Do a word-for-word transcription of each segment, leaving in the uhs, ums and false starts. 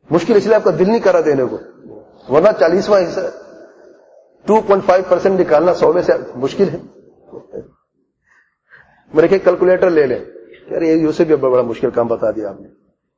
مشکل اس لیے آپ کا دل نہیں کرا دینے کو، ورنہ چالیسواں حصہ ٹو پوائنٹ فائیو پرسینٹ نکالنا سو میں سے مشکل ہے. میں نے کہ کیلکولیٹر لے لیں، ارے یہ سے بھی بڑا مشکل کام بتا دیا آپ نے.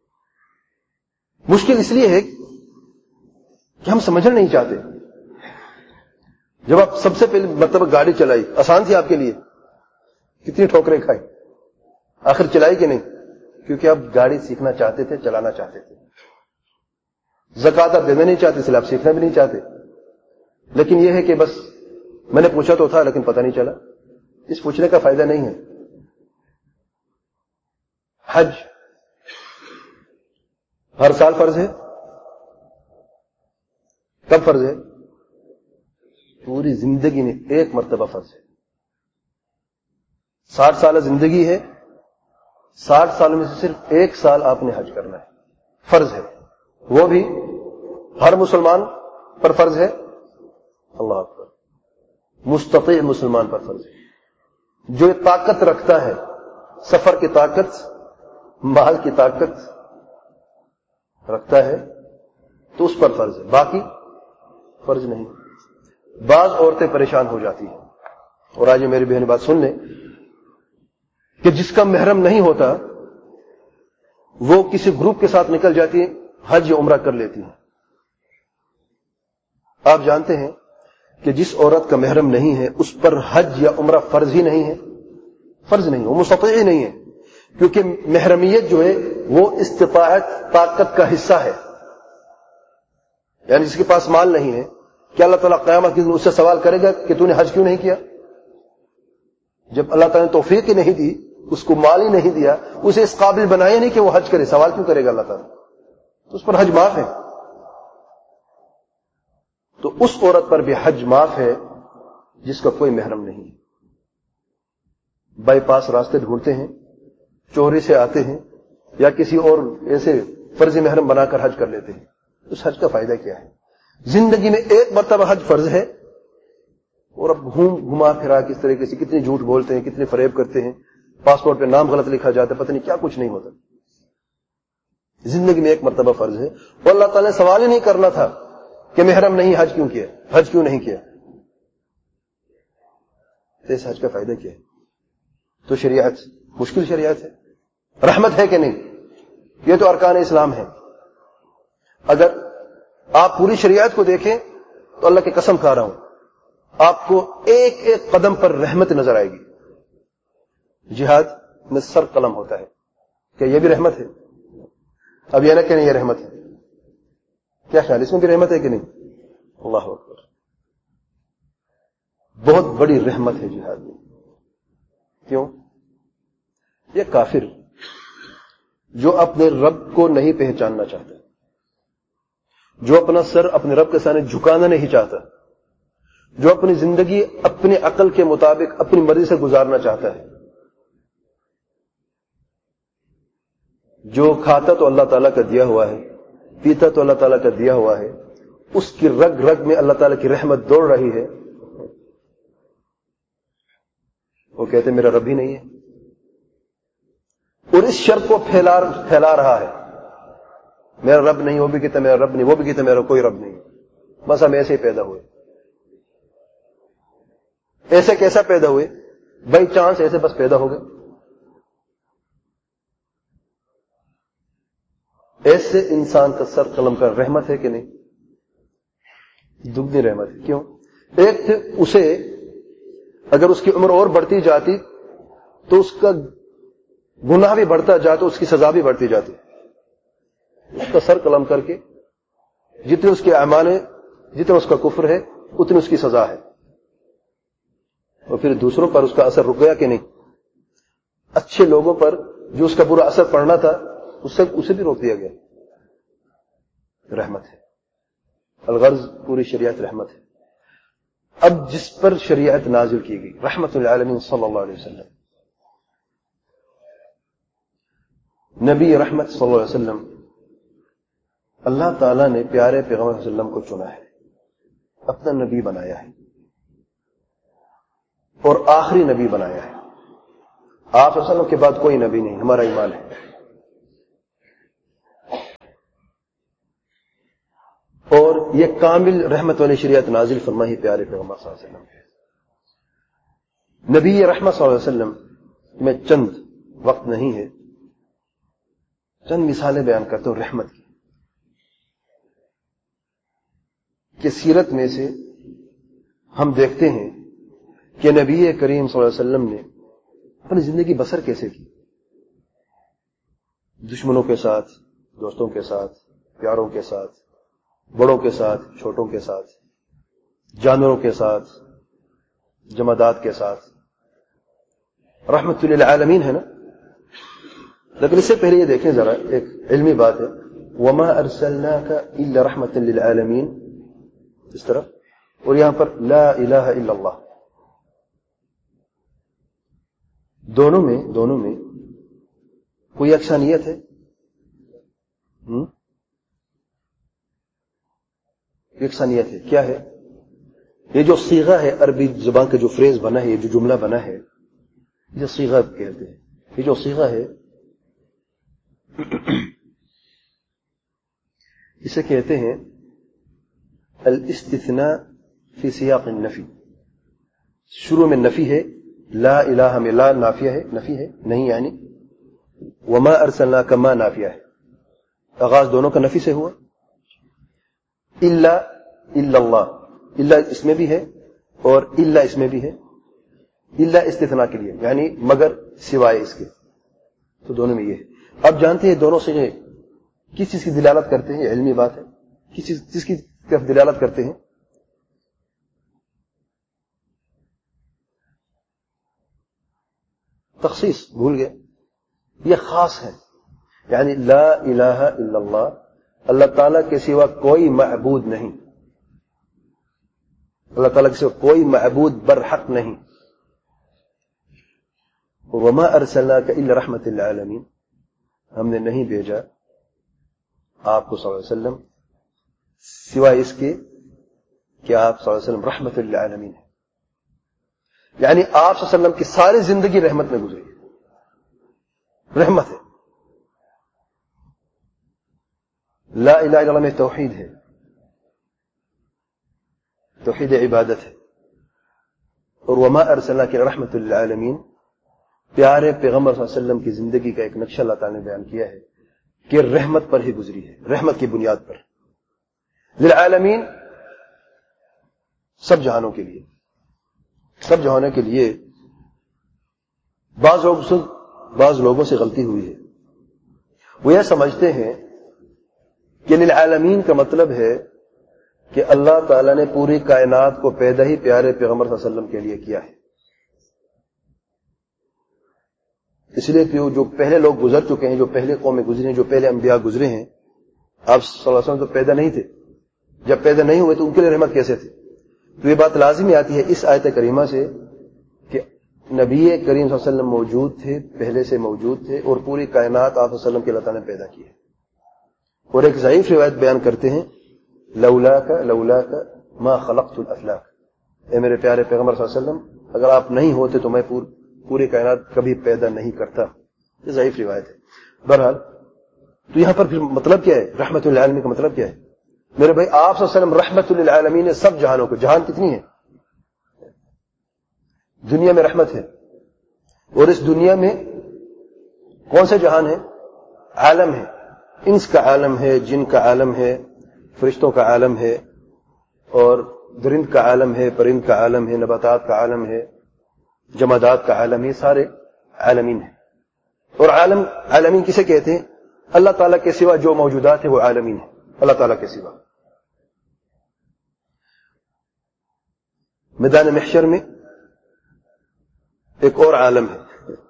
مشکل اس لیے ہے کہ ہم سمجھنا نہیں چاہتے. جب آپ سب سے پہلے مطلب گاڑی چلائی آسان تھی آپ کے لیے، کتنی ٹھوکریں کھائی، آخر چلائی کہ نہیں؟ کیونکہ آپ گاڑی سیکھنا چاہتے تھے، چلانا چاہتے تھے. زکات آپ دینا نہیں چاہتے، اس لیے آپ سیکھنا بھی نہیں چاہتے. لیکن یہ ہے کہ بس میں نے پوچھا تو تھا لیکن پتہ نہیں چلا. اس پوچھنے کا فائدہ نہیں ہے. حج ہر سال فرض ہے؟ کب فرض ہے؟ پوری زندگی میں ایک مرتبہ فرض ہے. ساٹھ سال زندگی ہے، ساٹھ سال میں سے صرف ایک سال آپ نے حج کرنا ہے، فرض ہے. وہ بھی ہر مسلمان پر فرض ہے. اللہ اکبر. مستطیع مسلمان پر فرض ہے. جو طاقت رکھتا ہے، سفر کی طاقت، مال کی طاقت رکھتا ہے تو اس پر فرض ہے، باقی فرض نہیں. بعض عورتیں پریشان ہو جاتی ہیں، اور آج میری بہن بات سن لیں کہ جس کا محرم نہیں ہوتا وہ کسی گروپ کے ساتھ نکل جاتی ہے، حج یا عمرہ کر لیتی ہے. آپ جانتے ہیں کہ جس عورت کا محرم نہیں ہے اس پر حج یا عمرہ فرض ہی نہیں ہے، فرض نہیں ہے، وہ مستطیع ہی نہیں ہے. کیونکہ محرمیت جو ہے وہ استطاعت، طاقت کا حصہ ہے. یعنی جس کے پاس مال نہیں ہے، کیا اللہ تعالیٰ قیامت کے دن اس سے سوال کرے گا کہ تو نے حج کیوں نہیں کیا؟ جب اللہ تعالیٰ نے توفیق ہی نہیں دی، اس کو مال ہی نہیں دیا، اسے اس قابل بنایا نہیں کہ وہ حج کرے، سوال کیوں کرے گا اللہ تعالیٰ؟ تو اس پر حج معاف ہے. تو اس عورت پر بھی حج معاف ہے جس کا کوئی محرم نہیں. بائی پاس راستے ڈھونڈتے ہیں، چوری سے آتے ہیں، یا کسی اور ایسے فرضی محرم بنا کر حج کر لیتے ہیں. اس حج کا فائدہ کیا ہے؟ زندگی میں ایک مرتبہ حج فرض ہے، اور اب گھوم گھما پھرا کس طریقے سے کتنی جھوٹ بولتے ہیں، کتنے فریب کرتے ہیں، پاسپورٹ پہ نام غلط لکھا جاتا ہے، پتہ نہیں کیا کچھ نہیں ہوتا. زندگی میں ایک مرتبہ فرض ہے، اور اللہ تعالیٰ نے سوال ہی نہیں کرنا تھا کہ محرم نہیں حج کیوں کیا، حج کیوں نہیں کیا. تو اس حج کا فائدہ کیا ہے؟ تو شریعت مشکل شریعت ہے، رحمت ہے کہ نہیں؟ یہ تو ارکان اسلام ہے. اگر آپ پوری شریعت کو دیکھیں تو اللہ کی قسم کھا رہا ہوں آپ کو ایک ایک قدم پر رحمت نظر آئے گی. جہاد میں سر قلم ہوتا ہے، کیا یہ بھی رحمت ہے؟ اب یہ نہ کہنے یہ رحمت ہے، کیا خیال اس میں بھی رحمت ہے کہ نہیں؟ اللہ اکبر. بہت بڑی رحمت ہے جہاد میں. کیوں؟ یہ کافر جو اپنے رب کو نہیں پہچاننا چاہتا، جو اپنا سر اپنے رب کے سامنے جھکانا نہیں چاہتا، جو اپنی زندگی اپنی عقل کے مطابق اپنی مرضی سے گزارنا چاہتا ہے، جو کھاتا تو اللہ تعالیٰ کا دیا ہوا ہے، پیتا تو اللہ تعالیٰ کا دیا ہوا ہے، اس کی رگ رگ میں اللہ تعالیٰ کی رحمت دوڑ رہی ہے، وہ کہتے میرا رب ہی نہیں ہے، اور اس شر کو پھیلا پھیلا رہا ہے. میرا رب نہیں، وہ بھی کہتا میرا رب نہیں، وہ بھی کہتا میرا کوئی رب نہیں، بس ہم ایسے ہی پیدا ہوئے. ایسے کیسا پیدا ہوئے؟ بائی چانس ایسے بس پیدا ہو گئے. ایسے انسان کا سر قلم کا رحمت ہے کہ نہیں؟ دگنی رحمت ہے. کیوں؟ ایک تھے اسے اگر اس کی عمر اور بڑھتی جاتی تو اس کا گناہ بھی بڑھتا جاتا، اس کی سزا بھی بڑھتی جاتی. اس کا سر قلم کر کے جتنے اس کے اعمال ہیں، جتنا اس کا کفر ہے، اتنی اس کی سزا ہے. اور پھر دوسروں پر اس کا اثر رک گیا کہ نہیں؟ اچھے لوگوں پر جو اس کا برا اثر پڑنا تھا اس سے اسے بھی روک دیا گیا. رحمت ہے. الغرض پوری شریعت رحمت ہے. اب جس پر شریعت نازل کی گئی رحمت للعالمین صلی اللہ علیہ وسلم، نبی رحمت صلی اللہ علیہ وسلم، اللہ تعالیٰ نے پیارے پیغمبر صلی اللہ علیہ وسلم کو چنا ہے، اپنا نبی بنایا ہے، اور آخری نبی بنایا ہے. آپ صلی اللہ علیہ وسلم کے بعد کوئی نبی نہیں، ہمارا ایمان ہے. اور یہ کامل رحمت والی شریعت نازل فرمائی پیارے پیغمبر صلی اللہ علیہ وسلم. نبی رحمت صلی اللہ علیہ وسلم میں چند وقت نہیں ہے، چند مثالیں بیان کرتا ہوں رحمت کی، کہ سیرت میں سے ہم دیکھتے ہیں کہ نبی کریم صلی اللہ علیہ وسلم نے اپنی زندگی بسر کیسے کی. دشمنوں کے ساتھ، دوستوں کے ساتھ، پیاروں کے ساتھ، بڑوں کے ساتھ، چھوٹوں کے ساتھ، جانوروں کے ساتھ، جمادات کے ساتھ. رحمت للعالمین ہے نا. لیکن اس سے پہلے یہ دیکھیں ذرا، ایک علمی بات ہے، وما ارسلناک الا رحمت للعالمین اس طرف، اور یہاں پر لا الہ الا اللہ. دونوں میں دونوں میں کوئی یکسانیت ہے؟ یکسانیت ہے. کیا ہے یہ جو صیغہ ہے، عربی زبان کا جو فریز بنا ہے، یہ جو جملہ بنا ہے، یہ صیغہ کہتے ہیں. یہ جو صیغہ ہے اسے کہتے ہیں الاستثناء فی سیاق النفی. شروع میں نفی ہے، لا الہ میں لا نافیہ ہے، نفی ہے نہیں یعنی، وما ارسلناک ما نافیہ ہے، آغاز دونوں کا نفی سے ہوا. الا الا اللہ، الا اس میں بھی ہے اور الا اس میں بھی ہے. الا استثناء کے لیے یعنی مگر سوائے اس کے، تو دونوں میں یہ ہے. اب جانتے ہیں دونوں سے کس چیز کی دلالت کرتے ہیں؟ یہ علمی بات ہے. کس چیز کس کی طرف دلالت کرتے ہیں؟ تخصیص بھول گئے، یہ خاص ہے. یعنی لا الہ الا اللہ، اللہ تعالیٰ کے سوا کوئی معبود نہیں، اللہ تعالیٰ کے سوا کوئی معبود برحق نہیں. وما ارسلناک الا رحمت للعالمین، ہم نے نہیں بھیجا آپ کو صلی اللہ علیہ وسلم سوائے اس کے کہ آپ صلی اللہ علیہ وسلم رحمت للعالمین ہیں. یعنی آپ صلی اللہ علیہ وسلم کی ساری زندگی رحمت میں گزری ہے، رحمت ہے. لا الہ الا اللہ میں توحید ہے، توحید عبادت ہے. اور وما ارسلناک الا رحمت للعالمین، پیارے پیغمبر صلی اللہ علیہ وسلم کی زندگی کا ایک نقشہ اللہ تعالی نے بیان کیا ہے کہ رحمت پر ہی گزری ہے، رحمت کی بنیاد پر. للعالمین، سب جہانوں کے لیے، سب جہانوں کے لیے. بعض لوگ سے بعض لوگوں سے غلطی ہوئی ہے، وہ یہ سمجھتے ہیں کہ للعالمین کا مطلب ہے کہ اللہ تعالیٰ نے پوری کائنات کو پیدا ہی پیارے پیغمبر صلی اللہ علیہ وسلم کے لیے کیا ہے. اس لیے کہ جو پہلے لوگ گزر چکے ہیں، جو پہلے قومیں گزری ہیں، جو پہلے انبیاء گزرے ہیں، آپ صلی اللہ علیہ وسلم تو پیدا نہیں تھے. جب پیدا نہیں ہوئے تو ان کے لیے رحمت کیسے تھی؟ تو یہ بات لازمی آتی ہے اس آیت کریمہ سے کہ نبی کریم صلی اللہ علیہ وسلم موجود تھے، پہلے سے موجود تھے، اور پوری کائنات آپ صلی اللہ علیہ وسلم کے اللہ تعالیٰ نے پیدا کی ہے. اور ایک ضعیف روایت بیان کرتے ہیں، لولاک لولاک ما خلقت الافلاک، اے میرے پیارے پیغمبر صلی اللہ علیہ وسلم، اگر آپ نہیں ہوتے تو میں پوری کائنات کبھی پیدا نہیں کرتا. یہ ضعیف روایت ہے. بہرحال تو یہاں پر پھر مطلب کیا ہے؟ رحمت للعالمین کا مطلب کیا ہے؟ میرے بھائی آپ صلی اللہ علیہ وسلم رحمت للعالمین ہے سب جہانوں کو. جہان کتنی ہے؟ دنیا میں رحمت ہے، اور اس دنیا میں کون سے جہان ہے؟ عالم ہے. انس کا عالم ہے، جن کا عالم ہے، فرشتوں کا عالم ہے، اور درند کا عالم ہے، پرند کا عالم ہے، نباتات کا عالم ہے، جمادات کا عالم ہے. سارے عالمین ہیں. اور عالم عالمین کسے کہتے ہیں؟ اللہ تعالیٰ کے سوا جو موجودات ہیں وہ عالمین ہیں، اللہ تعالیٰ کے سوا. میدان محشر میں ایک اور عالم ہے،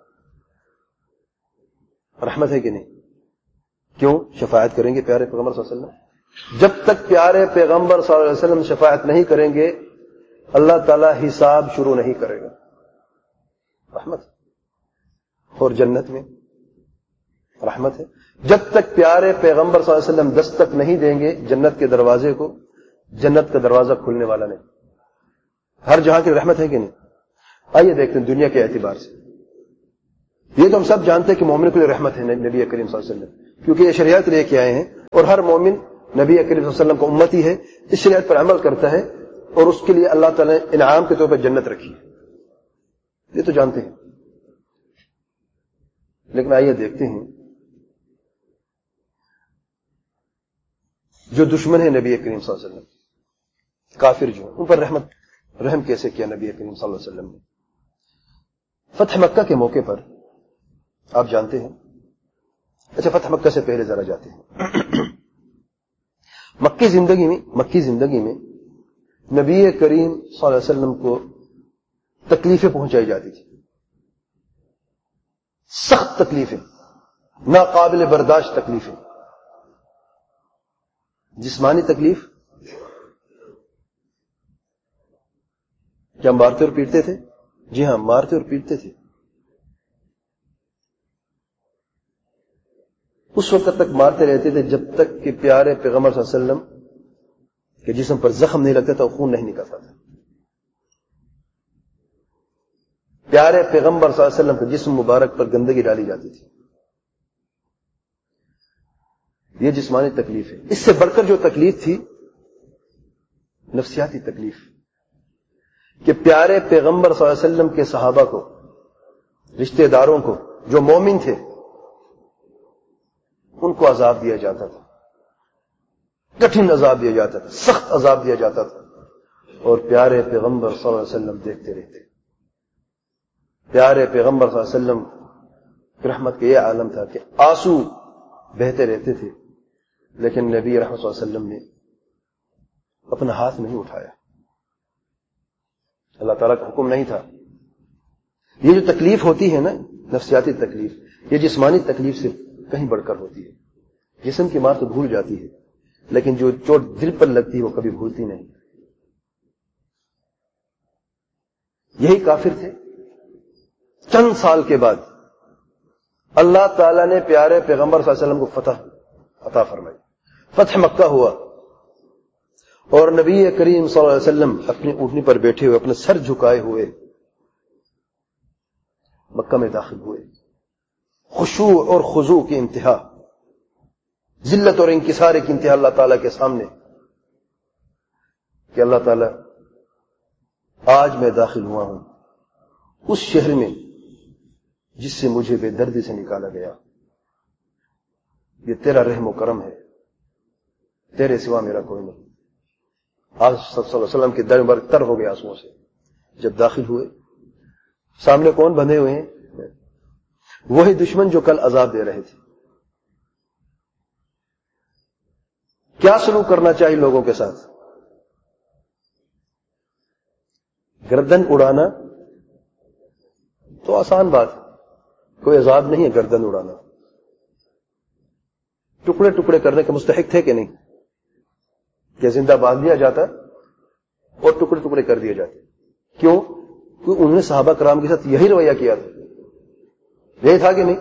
رحمت ہے کہ نہیں؟ کیوں؟ شفاعت کریں گے پیارے پیغمبر صلی اللہ علیہ وسلم. جب تک پیارے پیغمبر صلی اللہ علیہ وسلم شفاعت نہیں کریں گے اللہ تعالیٰ حساب شروع نہیں کرے گا. رحمت. اور جنت میں رحمت ہے. جب تک پیارے پیغمبر صلی اللہ علیہ وسلم دستک نہیں دیں گے جنت کے دروازے کو، جنت کا دروازہ کھلنے والا نہیں. ہر جہاں کی رحمت ہے کہ نہیں؟ آئیے دیکھتے ہیں دنیا کے اعتبار سے. یہ تو ہم سب جانتے ہیں کہ مومن کے لیے رحمت ہے نبی کریم صلی اللہ علیہ وسلم، کیونکہ یہ شریعت لے کے آئے ہیں، اور ہر مومن نبی کریم صلی اللہ علیہ وسلم کا امتی ہے، اس شریعت پر عمل کرتا ہے، اور اس کے لیے اللہ تعالیٰ نے انعام کے طور پر جنت رکھی ہے، یہ تو جانتے ہیں۔ لیکن آئیے دیکھتے ہیں جو دشمن ہے نبی کریم صلی اللہ علیہ وسلم، کافر جو ان پر رحمت رحم کیسے کیا نبی کریم صلی اللہ علیہ وسلم نے۔ فتح مکہ کے موقع پر آپ جانتے ہیں، اچھا فتح مکہ سے پہلے ذرا جاتے ہیں۔ مکی زندگی میں مکی زندگی میں نبی کریم صلی اللہ علیہ وسلم کو تکلیفیں پہنچائی جاتی تھی، سخت تکلیفیں، ناقابل برداشت تکلیفیں۔ جسمانی تکلیف، کیا مارتے اور پیٹتے تھے؟ جی ہاں، مارتے اور پیٹتے تھے۔ اس وقت تک مارتے رہتے تھے جب تک کہ پیارے پیغمبر صلی اللہ علیہ وسلم کے جسم پر زخم نہیں لگتا تھا، خون نہیں نکلتا تھا۔ پیارے پیغمبر صلی اللہ علیہ وسلم کے جسم مبارک پر گندگی ڈالی جاتی تھی۔ یہ جسمانی تکلیف ہے۔ اس سے بڑھ کر جو تکلیف تھی، نفسیاتی تکلیف، کہ پیارے پیغمبر صلی اللہ علیہ وسلم کے صحابہ کو، رشتہ داروں کو جو مومن تھے، ان کو عذاب دیا جاتا تھا، کٹھن عذاب دیا جاتا تھا، سخت عذاب دیا جاتا تھا، اور پیارے پیغمبر صلی اللہ علیہ وسلم دیکھتے رہتے۔ پیارے پیغمبر صلی اللہ علیہ وسلم رحمت کا یہ عالم تھا کہ آنسو بہتے رہتے تھے، لیکن نبی رحمت صلی اللہ علیہ وسلم نے اپنا ہاتھ نہیں اٹھایا، اللہ تعالیٰ کا حکم نہیں تھا۔ یہ جو تکلیف ہوتی ہے نا، نفسیاتی تکلیف، یہ جسمانی تکلیف سے کہیں بڑھ کر ہوتی ہے۔ جسم کی مار تو بھول جاتی ہے، لیکن جو چوٹ دل پر لگتی ہے وہ کبھی بھولتی نہیں۔ یہی کافر تھے۔ چند سال کے بعد اللہ تعالیٰ نے پیارے پیغمبر صلی اللہ علیہ وسلم کو فتح عطا فرمائی، فتح مکہ ہوا، اور نبی کریم صلی اللہ علیہ وسلم اپنی اونٹنی پر بیٹھے ہوئے، اپنے سر جھکائے ہوئے مکہ میں داخل ہوئے۔ خشوع اور خضوع کی انتہا، ذلت اور انکسار کی انتہا اللہ تعالیٰ کے سامنے، کہ اللہ تعالیٰ آج میں داخل ہوا ہوں اس شہر میں جس سے مجھے بے دردی سے نکالا گیا۔ یہ تیرا رحم و کرم ہے، تیرے سوا میرا کوئی نہیں۔ آج صلی اللہ علیہ وسلم کے در مبارک تر ہو گیا آنسوؤں سے۔ جب داخل ہوئے، سامنے کون بندھے ہوئے ہیں؟ وہی دشمن جو کل عذاب دے رہے تھے۔ کیا سلوک کرنا چاہیے لوگوں کے ساتھ؟ گردن اڑانا تو آسان بات ہے، کوئی عذاب نہیں ہے گردن اڑانا۔ ٹکڑے ٹکڑے کرنے کے مستحق تھے کہ نہیں؟ کہ زندہ باندھ دیا جاتا اور ٹکڑے ٹکڑے کر دیے جاتے؟ کیوں؟ کیونکہ انہوں نے صحابہ کرام کے ساتھ یہی رویہ کیا تھا، یہی تھا کہ نہیں؟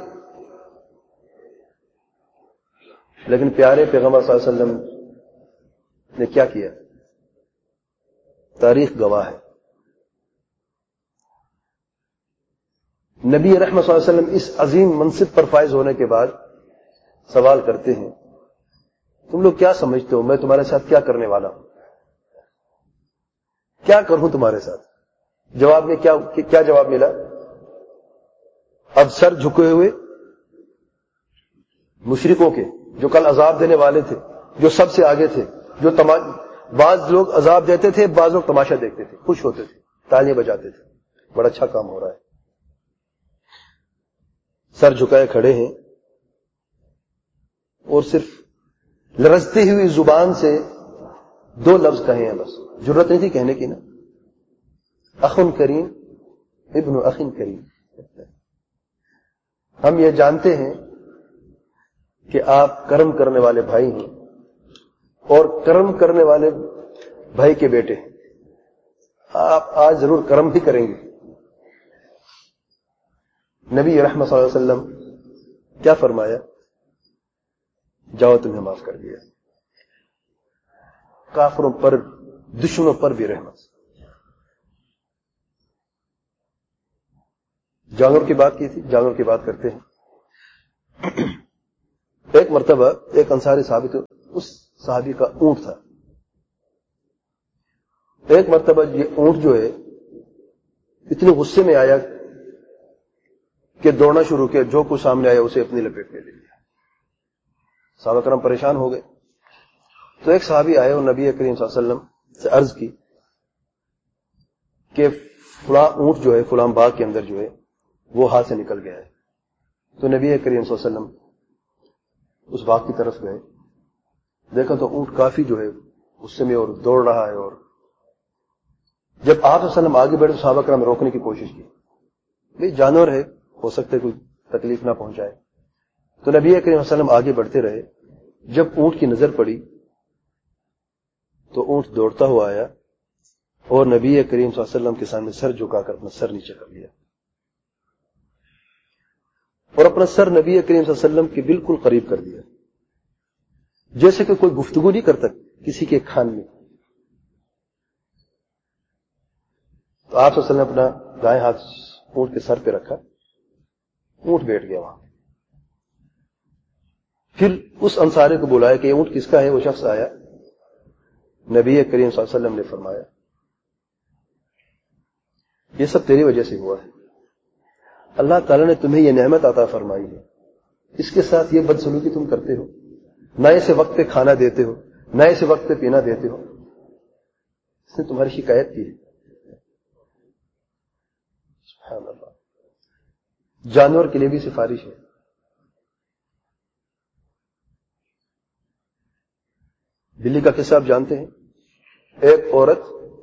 لیکن پیارے پیغمبر صلی اللہ علیہ وسلم نے کیا کیا؟ تاریخ گواہ ہے۔ نبی رحمت صلی اللہ علیہ وسلم اس عظیم منصب پر فائز ہونے کے بعد سوال کرتے ہیں، تم لوگ کیا سمجھتے ہو میں تمہارے ساتھ کیا کرنے والا ہوں؟ کیا کروں تمہارے ساتھ؟ جواب میں کیا کیا جواب ملا؟ اب سر جھکے ہوئے مشرکوں کے جو کل عذاب دینے والے تھے، جو سب سے آگے تھے، جو تما... بعض لوگ عذاب دیتے تھے، بعض لوگ تماشا دیکھتے تھے، خوش ہوتے تھے، تالیاں بجاتے تھے، بڑا اچھا کام ہو رہا ہے۔ سر جھکائے کھڑے ہیں اور صرف لرزتی ہوئی زبان سے دو لفظ کہے ہیں، بس جرت نہیں تھی کہنے کی نا، اخن کریم ابن اخن کریم۔ ہم یہ جانتے ہیں کہ آپ کرم کرنے والے بھائی ہیں اور کرم کرنے والے بھائی کے بیٹے ہیں، آپ آج ضرور کرم بھی کریں گے۔ نبی رحمت صلی اللہ علیہ وسلم کیا فرمایا؟ جاؤ تمہیں معاف کر دیا۔ کافروں پر، دشمنوں پر بھی رحمت۔ جانور کی بات کی تھی، جانور کی بات کرتے ہیں۔ ایک مرتبہ ایک انصاری صحابی تھے، اس صحابی کا اونٹ تھا. ایک مرتبہ یہ اونٹ جو ہے اتنے غصے میں آیا کہ دوڑنا شروع کیا, جو کچھ سامنے آیا اسے اپنی لپیٹ میں لے لیا. صحابہ کرام پریشان ہو گئے. تو ایک صحابی آئے اور نبی کریم صلی اللہ علیہ وسلم سے عرض کی کہ فلاں اونٹ جو ہے فلاں باغ کے اندر جو ہے وہ ہاتھ سے نکل گیا ہے. تو نبی کریم صلی اللہ علیہ وسلم اس باغ کی طرف گئے, دیکھا تو اونٹ کافی جو ہے غصے میں اور دوڑ رہا ہے. اور جب آپ صلی اللہ علیہ وسلم آگے بڑھے تو صحابہ کرام روکنے کی کوشش کی, بھئی جانور ہے, ہو سکتا ہے کوئی تکلیف نہ پہنچائے. تو نبی کریم صلی اللہ علیہ وسلم آگے بڑھتے رہے. جب اونٹ کی نظر پڑی تو اونٹ دوڑتا ہوا آیا اور نبی کریم صلی اللہ علیہ وسلم کے سامنے سر جھکا کر اپنا سر نیچے کر لیا, اور اپنا سر نبی کریم صلی اللہ علیہ وسلم کے بالکل قریب کر دیا, جیسے کہ کوئی گفتگو نہیں کرتا کسی کے کان میں. تو آپ صلی اللہ علیہ وسلم نے اپنا دائیں ہاتھ اونٹ کے سر پہ رکھا, اونٹ بیٹھ گیا وہاں. پھر اس انصاری کو بلایا کہ یہ اونٹ کس کا ہے. وہ شخص آیا, نبی کریم صلی اللہ علیہ وسلم نے فرمایا یہ سب تیری وجہ سے ہوا ہے, اللہ تعالیٰ نے تمہیں یہ نعمت عطا فرمائی ہے, اس کے ساتھ یہ بدسلوکی تم کرتے ہو, نہ اسے وقت پہ کھانا دیتے ہو, نہ اسے وقت پہ پینا دیتے ہو. اس نے تمہاری شکایت کی ہے. سبحان اللہ. جانور کے لیے بھی سفارش ہے. بلی کا قصہ آپ جانتے ہیں. ایک عورت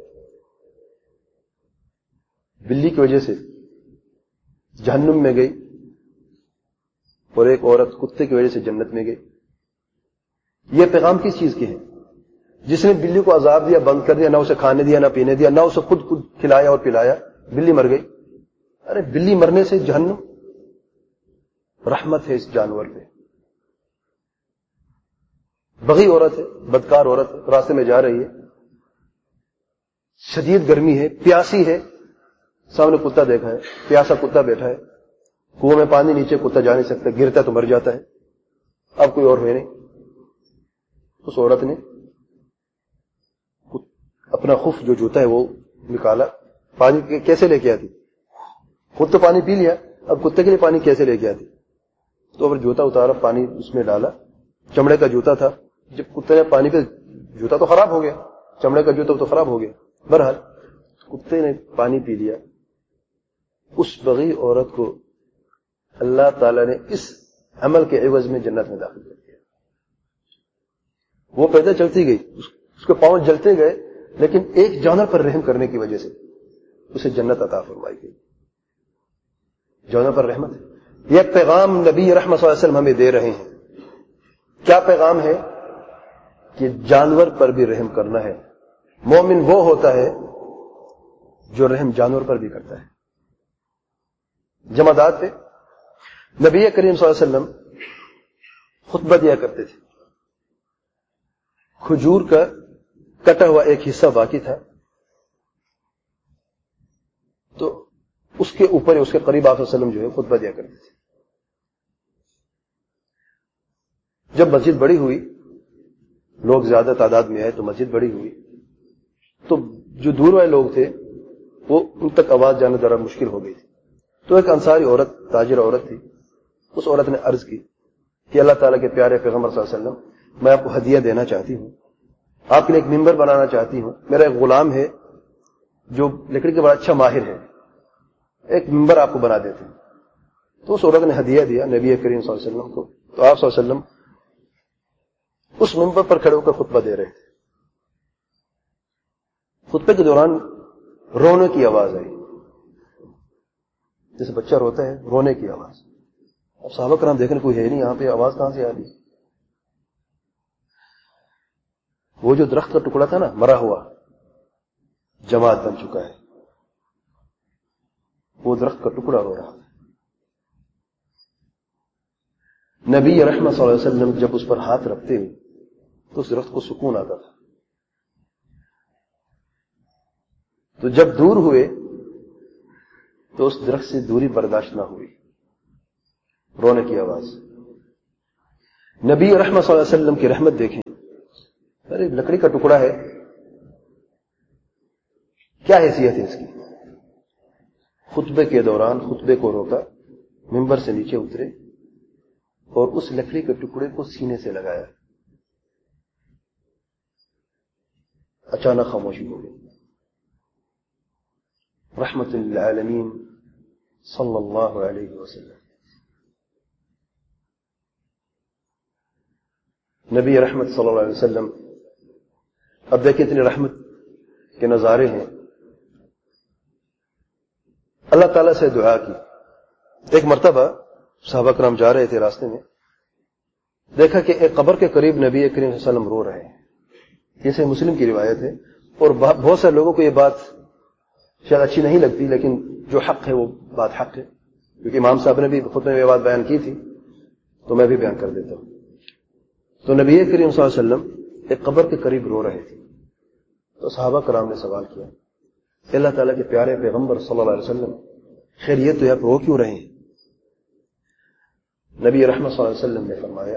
بلی کی وجہ سے جہنم میں گئی اور ایک عورت کتے کی وجہ سے جنت میں گئی. یہ پیغام کس چیز کے ہے؟ جس نے بلی کو عذاب دیا, بند کر دیا, نہ اسے کھانے دیا, نہ پینے دیا, نہ اسے خود خود کھلایا اور پلایا, بلی مر گئی. ارے بلی مرنے سے جہنم, رحمت ہے اس جانور پہ. بغی عورت ہے, بدکار عورت ہے, راستے میں جا رہی ہے, شدید گرمی ہے, پیاسی ہے, سامنے کتا دیکھا ہے, پیاسا کتا بیٹھا ہے, کنویں میں پانی نیچے, کتا جا نہیں سکتا, گرتا تو مر جاتا ہے. اب کوئی اور ہے نہیں. اس عورت نے اپنا خف جو جوتا ہے وہ نکالا, پانی کیسے لے کے آتی, خود تو پانی پی لیا, اب کتے کے لیے پانی کیسے لے کے آتی. تو اگر جوتا اتارا, پانی اس میں ڈالا, چمڑے کا جوتا تھا, جب کتے نے پانی پہ, جوتا تو خراب ہو گیا, چمڑے کا جوتا تو خراب ہو گیا, بہرحال کتے نے پانی پی لیا. اس بغی عورت کو اللہ تعالی نے اس عمل کے عوض میں جنت میں داخل کر دیا. وہ پیدل چلتی گئی, اس کے پاؤں جلتے گئے, لیکن ایک جانور پر رحم کرنے کی وجہ سے اسے جنت عطا فرمائی گئی. جانور پر رحمت ہے. یہ پیغام نبی رحمت صلی اللہ علیہ وسلم ہمیں دے رہے ہیں. کیا پیغام ہے؟ کہ جانور پر بھی رحم کرنا ہے. مومن وہ ہوتا ہے جو رحم جانور پر بھی کرتا ہے. جمادات پہ نبی کریم صلی اللہ علیہ وسلم خطبہ دیا کرتے تھے. کھجور کا کٹا ہوا ایک حصہ باقی تھا, تو اس کے اوپر اس کے قریب آپ صلی اللہ علیہ وسلم جو ہے خطبہ دیا کرتے تھے. جب مسجد بڑی ہوئی, لوگ زیادہ تعداد میں آئے تو مسجد بڑی ہوئی, تو جو دور والے لوگ تھے وہ ان تک آواز جانا ذرا مشکل ہو گئی تھی. تو ایک انصاری عورت, تاجر عورت تھی, اس عورت نے عرض کی کہ اللہ تعالیٰ کے پیارے پیغمبر صلی اللہ علیہ وسلم, میں آپ کو ہدیہ دینا چاہتی ہوں, آپ کے لیے ایک ممبر بنانا چاہتی ہوں. میرا ایک غلام ہے جو لکڑی کے بڑا اچھا ماہر ہے, ایک ممبر آپ کو بنا دیتے ہیں. تو اس عورت نے ہدیہ دیا نبی کریم صلی اللہ علیہ وسلم کو. تو آپ صلی اللہ علیہ وسلم اس ممبر پر کھڑے ہو کر خطبہ دے رہے تھے. خطبے کے دوران رونے کی آواز آئی, جیسے بچہ روتا ہے, رونے کی آواز. اب صحابہ کرام دیکھنے کوئی ہے نہیں یہاں پہ, آواز کہاں سے آ رہی. وہ جو درخت کا ٹکڑا تھا نا, مرا ہوا, جماعت بن چکا ہے, وہ درخت کا ٹکڑا رو رہا. نبی رحمت صلی اللہ علیہ وسلم جب اس پر ہاتھ رکھتے تو اس درخت کو سکون آتا تھا. تو جب دور ہوئے تو اس درخت سے دوری برداشت نہ ہوئی, رونے کی آواز. نبی رحمت صلی اللہ علیہ وسلم کی رحمت دیکھیں, ارے لکڑی کا ٹکڑا ہے، کیا حیثیت ہے اس کی؟ خطبے کے دوران خطبے کو روکا، ممبر سے نیچے اترے اور اس لکڑی کے ٹکڑے کو سینے سے لگایا، اچانک خاموشی ہو گئی۔ رحمت للعالمین صلی اللہ علیہ وسلم، نبی رحمت صلی اللہ علیہ وسلم، اب دیکھیں اتنی رحمت کے نظارے ہیں۔ اللہ تعالیٰ سے دعا کی۔ ایک مرتبہ صحابہ کرام جا رہے تھے، راستے میں دیکھا کہ ایک قبر کے قریب نبی کریم صلی اللہ علیہ وسلم رو رہے ہیں، جیسے مسلم کی روایت ہے، اور بہت سے لوگوں کو یہ بات شاید اچھی نہیں لگتی، لیکن جو حق ہے وہ بات حق ہے، کیونکہ امام صاحب نے بھی خود میں یہ بات بیان کی تھی تو میں بھی بیان کر دیتا ہوں۔ تو نبی کریم صلی اللہ علیہ وسلم ایک قبر کے قریب رو رہے تھے، تو صحابہ کرام نے سوال کیا، اللہ تعالیٰ کے پیارے پیغمبر صلی اللہ علیہ وسلم، خیر یہ تو آپ رو کیوں رہے ہیں؟ نبی رحمت صلی اللہ علیہ وسلم نے فرمایا،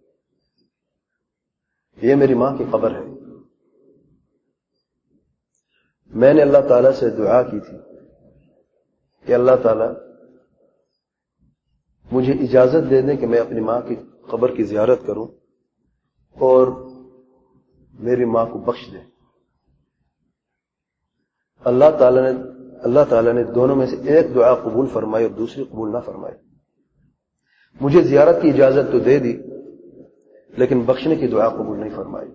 یہ میری ماں کی قبر ہے، میں نے اللہ تعالیٰ سے دعا کی تھی کہ اللہ تعالیٰ مجھے اجازت دے دیں کہ میں اپنی ماں کی قبر کی زیارت کروں اور میری ماں کو بخش دے۔ اللہ تعالیٰ نے اللہ تعالیٰ نے دونوں میں سے ایک دعا قبول فرمائی اور دوسری قبول نہ فرمائی۔ مجھے زیارت کی اجازت تو دے دی، لیکن بخشنے کی دعا قبول نہیں فرمائی۔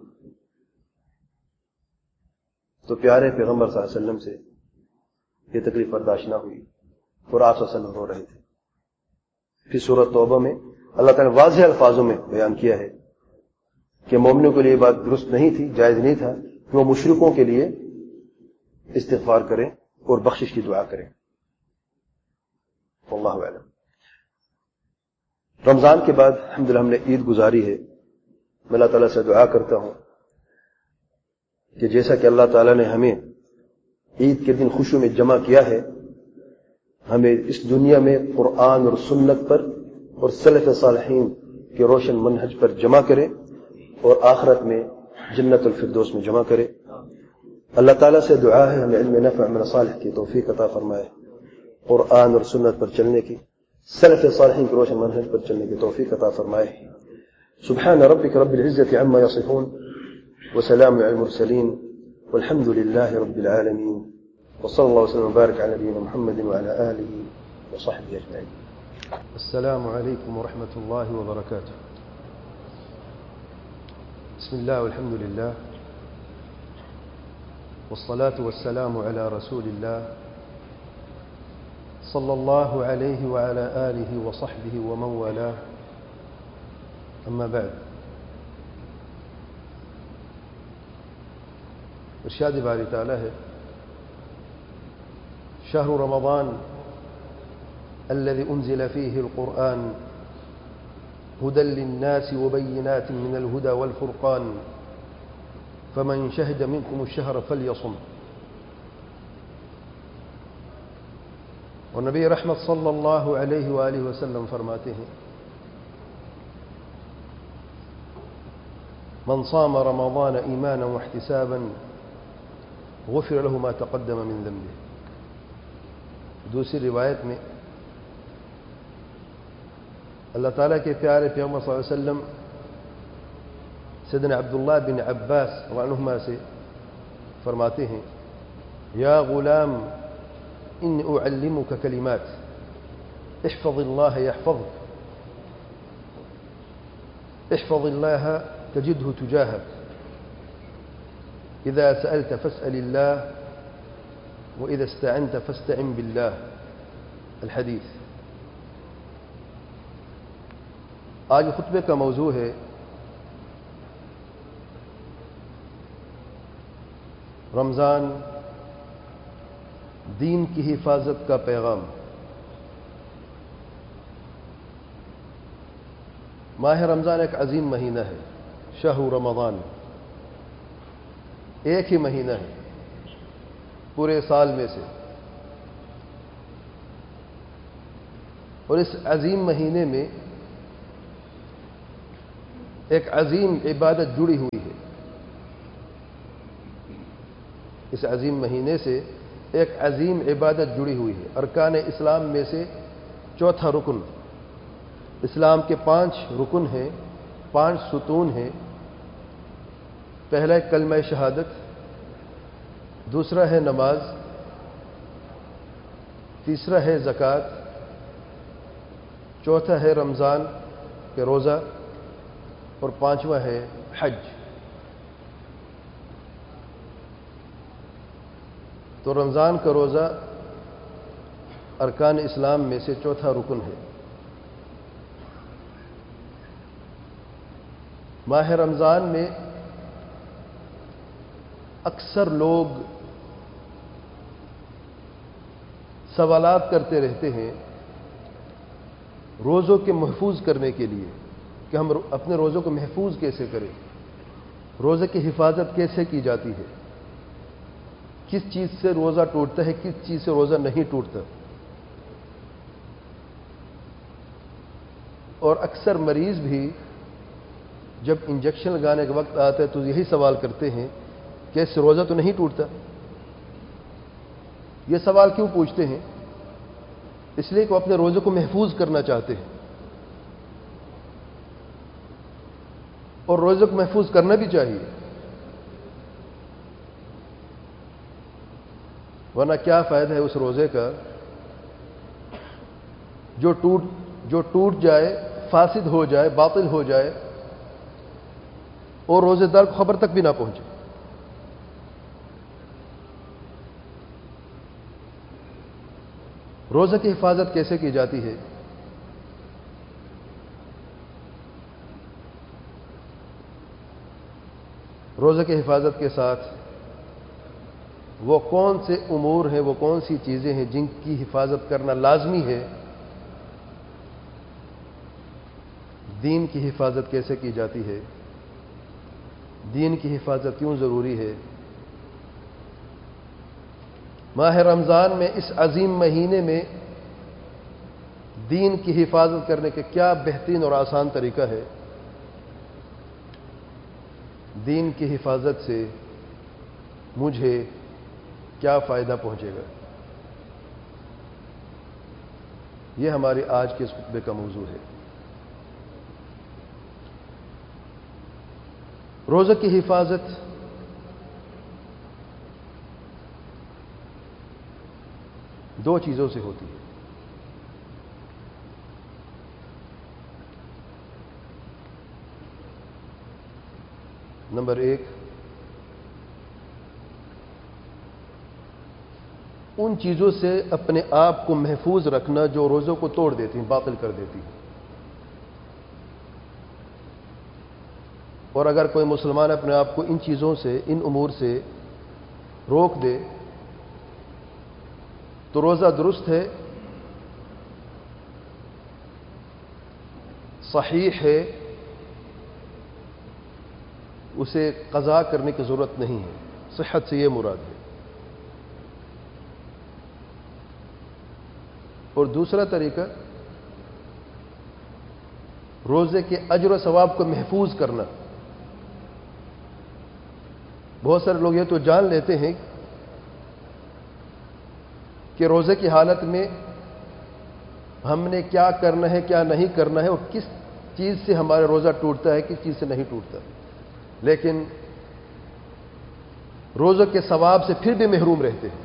تو پیارے پیغمبر صلی اللہ علیہ وسلم سے یہ تکلیف برداشت نہ ہوئی اور آپ صلی اللہ علیہ وسلم رو رہے تھے۔ پھر سورۃ توبہ میں اللہ تعالیٰ نے واضح الفاظوں میں بیان کیا ہے کہ مومنوں کے لیے یہ بات درست نہیں تھی، جائز نہیں تھا کہ وہ مشرکوں کے لیے استغفار کریں اور بخشش کی دعا کریں۔ واللہ اعلم۔ رمضان کے بعد الحمدللہ ہم نے عید گزاری ہے۔ میں اللہ تعالیٰ سے دعا کرتا ہوں کہ جیسا کہ اللہ تعالیٰ نے ہمیں عید کے دن خوشیوں میں جمع کیا ہے، ہمیں اس دنیا میں قرآن اور سنت پر اور سلف صالحین کے روشن منہج پر جمع کرے اور آخرت میں جنت الفردوس میں جمع کرے۔ اللہ تعالیٰ سے دعا ہے ہمیں علم نافع عمل صالح کی توفیق عطا فرمائے، قرآن اور سنت پر چلنے کی، سلف صالحین کے روشن منہج پر چلنے کی توفیق عطا فرمائے۔ سبحان ربک رب العزة عما یصفون وسلام علی المرسلین والحمد للہ رب العالمین، وصلی اللہ وسلم وبارک علی نبینا محمد وعلى آلہ وصحبہ اجمعین۔ السلام علیکم ورحمۃ اللہ وبرکاتہ۔ بسم اللہ والحمد للہ والصلاة والسلام على رسول الله صلى الله عليه وعلى آله وصحبه ومن والاه، أما بعد۔ ارشاد باری تعالی ہے، شهر رمضان الذي أنزل فيه القرآن هدى للناس وبينات من الهدى والفرقان فمن شهد منكم الشهر فليصم۔ اور نبی رحمت صلی اللہ علیہ وآلہ وسلم فرماتے ہیں، من صام رمضان ایمانا واحتسابا غفر له ما تقدم من ذنبه۔ دوسری روایت میں اللہ تعالیٰ کے پیارے پیغمبر صلی اللہ علیہ وسلم سیدنا عبداللہ بن عباس رضی اللہ عنہما سے فرماتے ہیں، یا غلام انی اعلمک کلمات احفظ اللہ یحفظک احفظ اللہ تجدہ تجاہک اذا سألت فاسأل اللہ واذا استعنت فاستعن باللہ۔ الحدیث۔ آج خطبے کا موضوع ہے رمضان دین کی حفاظت کا پیغام۔ ماہ رمضان ایک عظیم مہینہ ہے، شہر رمضان ایک ہی مہینہ ہے پورے سال میں سے، اور اس عظیم مہینے میں ایک عظیم عبادت جڑی ہوئی ہے، اس عظیم مہینے سے ایک عظیم عبادت جڑی ہوئی ہے، ارکان اسلام میں سے چوتھا رکن۔ اسلام کے پانچ رکن ہیں، پانچ ستون ہیں۔ پہلا ہے کلمہ شہادت، دوسرا ہے نماز، تیسرا ہے زکوٰۃ، چوتھا ہے رمضان کے روزہ، اور پانچواں ہے حج۔ تو رمضان کا روزہ ارکان اسلام میں سے چوتھا رکن ہے۔ ماہ رمضان میں اکثر لوگ سوالات کرتے رہتے ہیں روزوں کے محفوظ کرنے کے لیے کہ ہم اپنے روزوں کو محفوظ کیسے کریں، روزے کی حفاظت کیسے کی جاتی ہے، کس چیز سے روزہ ٹوٹتا ہے، کس چیز سے روزہ نہیں ٹوٹتا۔ اور اکثر مریض بھی جب انجیکشن لگانے کا وقت آتا ہے تو یہی سوال کرتے ہیں کہ اس سے روزہ تو نہیں ٹوٹتا۔ یہ سوال کیوں پوچھتے ہیں؟ اس لیے کہ وہ اپنے روزے کو محفوظ کرنا چاہتے ہیں، اور روزے کو محفوظ کرنا بھی چاہیے، ورنہ کیا فائدہ ہے اس روزے کا جو ٹوٹ جو ٹوٹ جائے، فاسد ہو جائے، باطل ہو جائے، اور روزے دار کو خبر تک بھی نہ پہنچے۔ روزے کی حفاظت کیسے کی جاتی ہے؟ روزے کی حفاظت کے ساتھ وہ کون سے امور ہیں، وہ کون سی چیزیں ہیں جن کی حفاظت کرنا لازمی ہے؟ دین کی حفاظت کیسے کی جاتی ہے؟ دین کی حفاظت کیوں ضروری ہے؟ ماہ رمضان میں اس عظیم مہینے میں دین کی حفاظت کرنے کے کیا بہترین اور آسان طریقہ ہے؟ دین کی حفاظت سے مجھے کیا فائدہ پہنچے گا؟ یہ ہماری آج کے اس خطبے کا موضوع ہے۔ روزے کی حفاظت دو چیزوں سے ہوتی ہے۔ نمبر ایک، ان چیزوں سے اپنے آپ کو محفوظ رکھنا جو روزوں کو توڑ دیتی ہیں، باطل کر دیتی ہیں۔ اور اگر کوئی مسلمان اپنے آپ کو ان چیزوں سے، ان امور سے روک دے تو روزہ درست ہے، صحیح ہے، اسے قضا کرنے کی ضرورت نہیں ہے۔ صحت سے یہ مراد ہے۔ اور دوسرا طریقہ، روزے کے اجر و ثواب کو محفوظ کرنا۔ بہت سارے لوگ یہ تو جان لیتے ہیں کہ روزے کی حالت میں ہم نے کیا کرنا ہے، کیا نہیں کرنا ہے، اور کس چیز سے ہمارا روزہ ٹوٹتا ہے، کس چیز سے نہیں ٹوٹتا، لیکن روزے کے ثواب سے پھر بھی محروم رہتے ہیں۔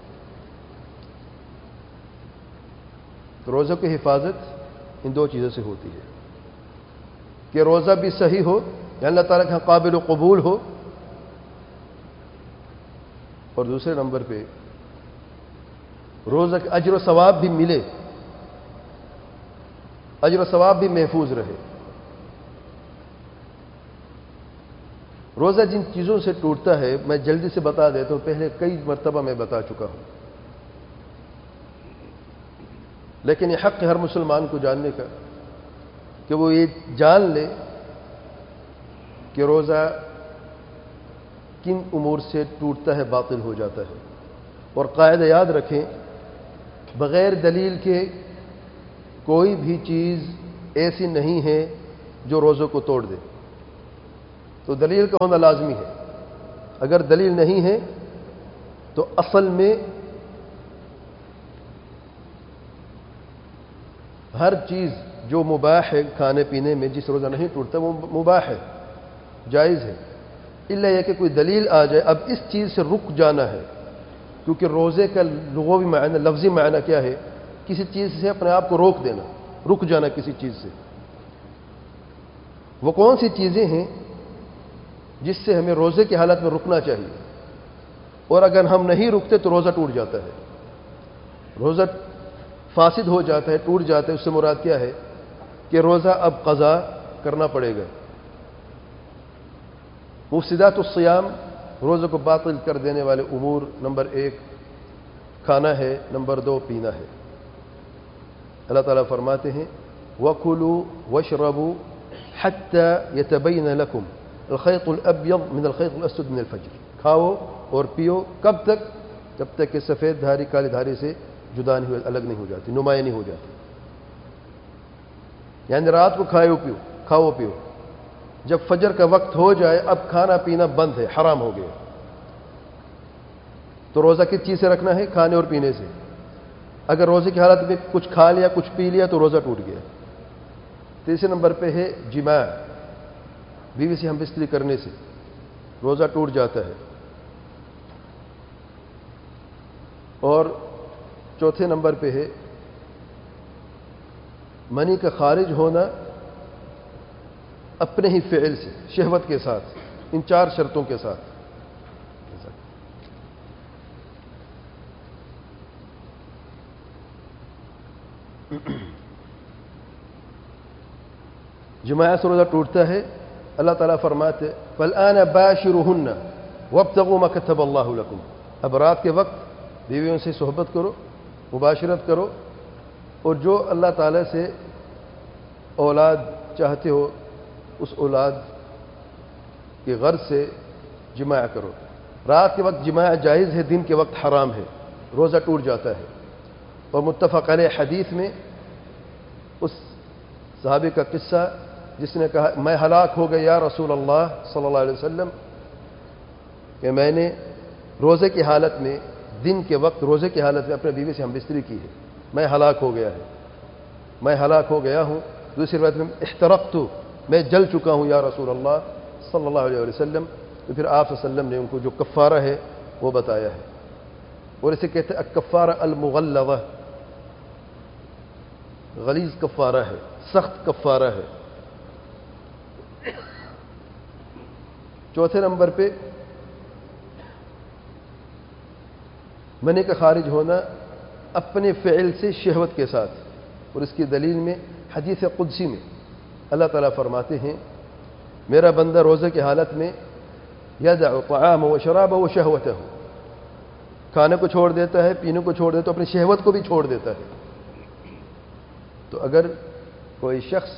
تو روزے کی حفاظت ان دو چیزوں سے ہوتی ہے کہ روزہ بھی صحیح ہو، یا اللہ تعالیٰ کے قابل و قبول ہو، اور دوسرے نمبر پہ روزہ کے اجر و ثواب بھی ملے، اجر و ثواب بھی محفوظ رہے۔ روزہ جن چیزوں سے ٹوٹتا ہے میں جلدی سے بتا دیتا ہوں، پہلے کئی مرتبہ میں بتا چکا ہوں، لیکن یہ حق ہے ہر مسلمان کو جاننے کا کہ وہ یہ جان لے کہ روزہ کن امور سے ٹوٹتا ہے، باطل ہو جاتا ہے۔ اور قاعدہ یاد رکھیں، بغیر دلیل کے کوئی بھی چیز ایسی نہیں ہے جو روزوں کو توڑ دے۔ تو دلیل کا ہونا لازمی ہے۔ اگر دلیل نہیں ہے تو اصل میں ہر چیز جو مباح ہے کھانے پینے میں، جس روزہ نہیں ٹوٹتا وہ مباح ہے، جائز ہے، الا یہ کہ کوئی دلیل آ جائے اب اس چیز سے رک جانا ہے، کیونکہ روزے کا لغوی معنی، لفظی معنی کیا ہے؟ کسی چیز سے اپنے آپ کو روک دینا، رک جانا کسی چیز سے۔ وہ کون سی چیزیں ہیں جس سے ہمیں روزے کی حالت میں رکنا چاہیے، اور اگر ہم نہیں رکتے تو روزہ ٹوٹ جاتا ہے، روزہ فاسد ہو جاتا ہے، ٹوٹ جاتا ہے۔ اس سے مراد کیا ہے کہ روزہ اب قضا کرنا پڑے گا۔ مفسدات الصیام، روزے کو باطل کر دینے والے امور، نمبر ایک کھانا ہے، نمبر دو پینا ہے۔ اللہ تعالیٰ فرماتے ہیں وَكُلُوا وَاشْرَبُوا حَتَّى يَتَبَيَّنَ لَكُمْ الْخَيْطُ الْأَبْيَضُ مِنَ الْخَيْطِ الْأَسْوَدِ مِنَ الْفَجْرِ۔ کھاؤ اور پیو، کب تک؟ جب تک کہ سفید دھاری کالی دھاری سے جدا نہیں ہو، الگ نہیں ہو جاتی، نمایاں نہیں ہو جاتی۔ یعنی رات کو کھاؤ پیو، کھاؤ پیو، جب فجر کا وقت ہو جائے اب کھانا پینا بند ہے، حرام ہو گیا۔ تو روزہ کس چیز سے رکھنا ہے؟ کھانے اور پینے سے۔ اگر روزے کی حالت میں کچھ کھا لیا، کچھ پی لیا تو روزہ ٹوٹ گیا۔ تیسرے نمبر پہ ہے جماع، بیوی سے ہم بستری کرنے سے روزہ ٹوٹ جاتا ہے۔ اور چوتھے نمبر پہ ہے منی کا خارج ہونا اپنے ہی فعل سے، شہوت کے ساتھ، ان چار شرطوں کے ساتھ۔ جماع سے روزہ ٹوٹتا ہے۔ اللہ تعالیٰ فرماتے فَالْآنَ بَاشِرُهُنَّ وَابْتَغُوا مَا كَتَبَ اللَّهُ لَكُمْ۔ اب رات کے وقت بیویوں سے صحبت کرو، مباشرت کرو، اور جو اللہ تعالیٰ سے اولاد چاہتے ہو اس اولاد کی غرض سے جماع کرو۔ رات کے وقت جماع جائز ہے، دن کے وقت حرام ہے، روزہ ٹوٹ جاتا ہے۔ اور متفق علیہ حدیث میں اس صحابی کا قصہ جس نے کہا میں ہلاک ہو گیا یا رسول اللہ صلی اللہ علیہ وسلم، کہ میں نے روزے کی حالت میں، دن کے وقت روزے کی حالت میں اپنے بیوی سے ہم بستری کی ہے، میں ہلاک ہو گیا ہے، میں ہلاک ہو گیا ہوں۔ دوسری روایت میں احترقت، میں جل چکا ہوں یا رسول اللہ صلی اللہ علیہ وسلم۔ تو پھر آپ صلی اللہ علیہ وسلم نے ان کو جو کفارہ ہے وہ بتایا ہے، اور اسے کہتے ہیں الکفارہ المغلظہ، غلیظ کفارہ ہے، سخت کفارہ ہے۔ چوتھے نمبر پہ منی کا خارج ہونا اپنے فعل سے شہوت کے ساتھ، اور اس کی دلیل میں حدیث قدسی میں اللہ تعالیٰ فرماتے ہیں میرا بندہ روزے کی حالت میں یدع طعامہ و شرابہ و شہوتہ، کھانے کو چھوڑ دیتا ہے، پینے کو چھوڑ دیتا ہے، اپنی شہوت کو بھی چھوڑ دیتا ہے۔ تو اگر کوئی شخص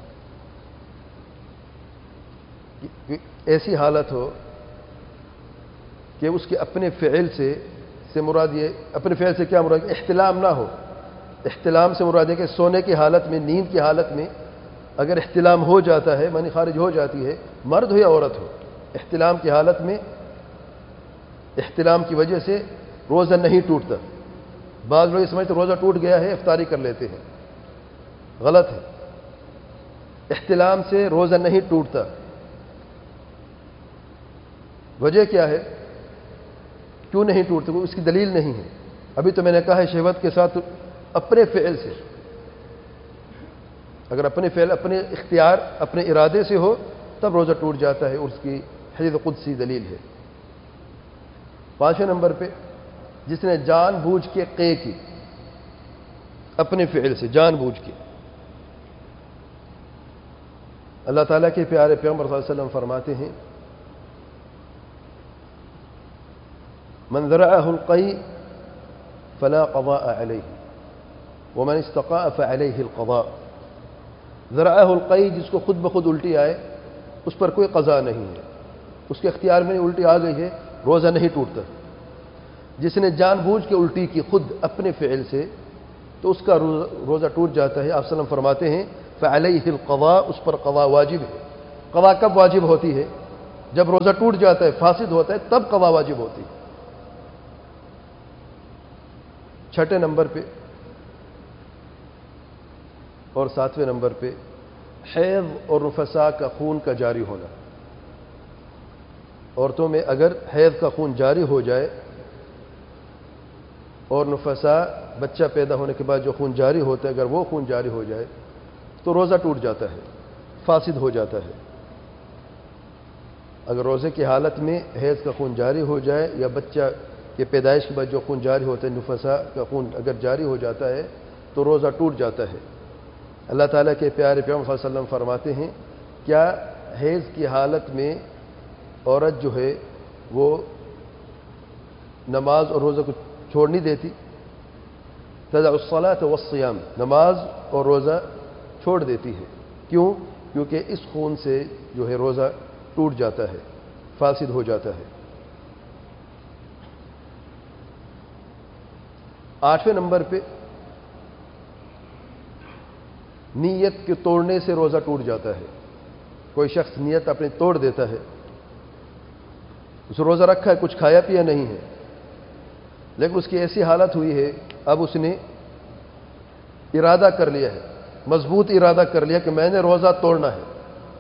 ایسی حالت ہو کہ اس کے اپنے فعل سے سے مراد یہ، اپنے فعل سے کیا مراد؟ احتلام نہ ہو۔ احتلام سے مراد ہے کہ سونے کی حالت میں، نیند کی حالت میں اگر احتلام ہو جاتا ہے، منی خارج ہو جاتی ہے، مرد ہو یا عورت ہو، احتلام کی حالت میں، احتلام کی وجہ سے روزہ نہیں ٹوٹتا۔ بعض لوگ سمجھتے روزہ ٹوٹ گیا ہے، افطاری کر لیتے ہیں، غلط ہے۔ احتلام سے روزہ نہیں ٹوٹتا۔ وجہ کیا ہے؟ کیوں نہیں ٹوٹتے؟ اس کی دلیل نہیں ہے۔ ابھی تو میں نے کہا ہے شہوت کے ساتھ، اپنے فعل سے، اگر اپنے فعل، اپنے اختیار، اپنے ارادے سے ہو تب روزہ ٹوٹ جاتا ہے، اور اس کی حدیث قدسی دلیل ہے۔ پانچویں نمبر پہ جس نے جان بوجھ کے قے کی، اپنے فعل سے جان بوجھ کے، اللہ تعالیٰ کے پیارے پیغمبر صلی اللہ علیہ وسلم فرماتے ہیں من ذرعه القيء فلا قضاء عليه ومن استقاء فعليه القضاء۔ ذرعه القيء، جس کو خود بخود الٹی آئے اس پر کوئی قضا نہیں ہے، اس کے اختیار میں الٹی آ گئی ہے، روزہ نہیں ٹوٹتا۔ جس نے جان بوجھ کے الٹی کی خود اپنے فعل سے تو اس کا روزہ ٹوٹ جاتا ہے۔ آپ صلی اللہ علیہ وسلم فرماتے ہیں فعلیہ القضاء، اس پر قضا واجب ہے۔ قضا کب واجب ہوتی ہے؟ جب روزہ ٹوٹ جاتا ہے، فاسد ہوتا ہے، تب قضا واجب ہوتی ہے۔ چھٹے نمبر پہ اور ساتویں نمبر پہ حیض اور نفسا کا خون کا جاری ہونا. عورتوں میں اگر حیض کا خون جاری ہو جائے اور نفسا بچہ پیدا ہونے کے بعد جو خون جاری ہوتا ہے اگر وہ خون جاری ہو جائے تو روزہ ٹوٹ جاتا ہے، فاسد ہو جاتا ہے. اگر روزے کی حالت میں حیض کا خون جاری ہو جائے یا بچہ کے پیدائش کے بعد جو خون جاری ہوتا ہے نفسا کا خون اگر جاری ہو جاتا ہے تو روزہ ٹوٹ جاتا ہے. اللہ تعالیٰ کے پیارے پیغمبر صلی اللہ علیہ وسلم فرماتے ہیں کیا حیض کی حالت میں عورت جو ہے وہ نماز اور روزہ کو چھوڑ نہیں دیتی؟ تدع الصلاۃ والصیام، نماز اور روزہ چھوڑ دیتی ہے. کیوں؟ کیونکہ اس خون سے جو ہے روزہ ٹوٹ جاتا ہے، فاسد ہو جاتا ہے. آٹھویں نمبر پہ نیت کے توڑنے سے روزہ ٹوٹ جاتا ہے. کوئی شخص نیت اپنی توڑ دیتا ہے، اس روزہ رکھا ہے، کچھ کھایا پیا نہیں ہے، لیکن اس کی ایسی حالت ہوئی ہے اب اس نے ارادہ کر لیا ہے، مضبوط ارادہ کر لیا کہ میں نے روزہ توڑنا ہے.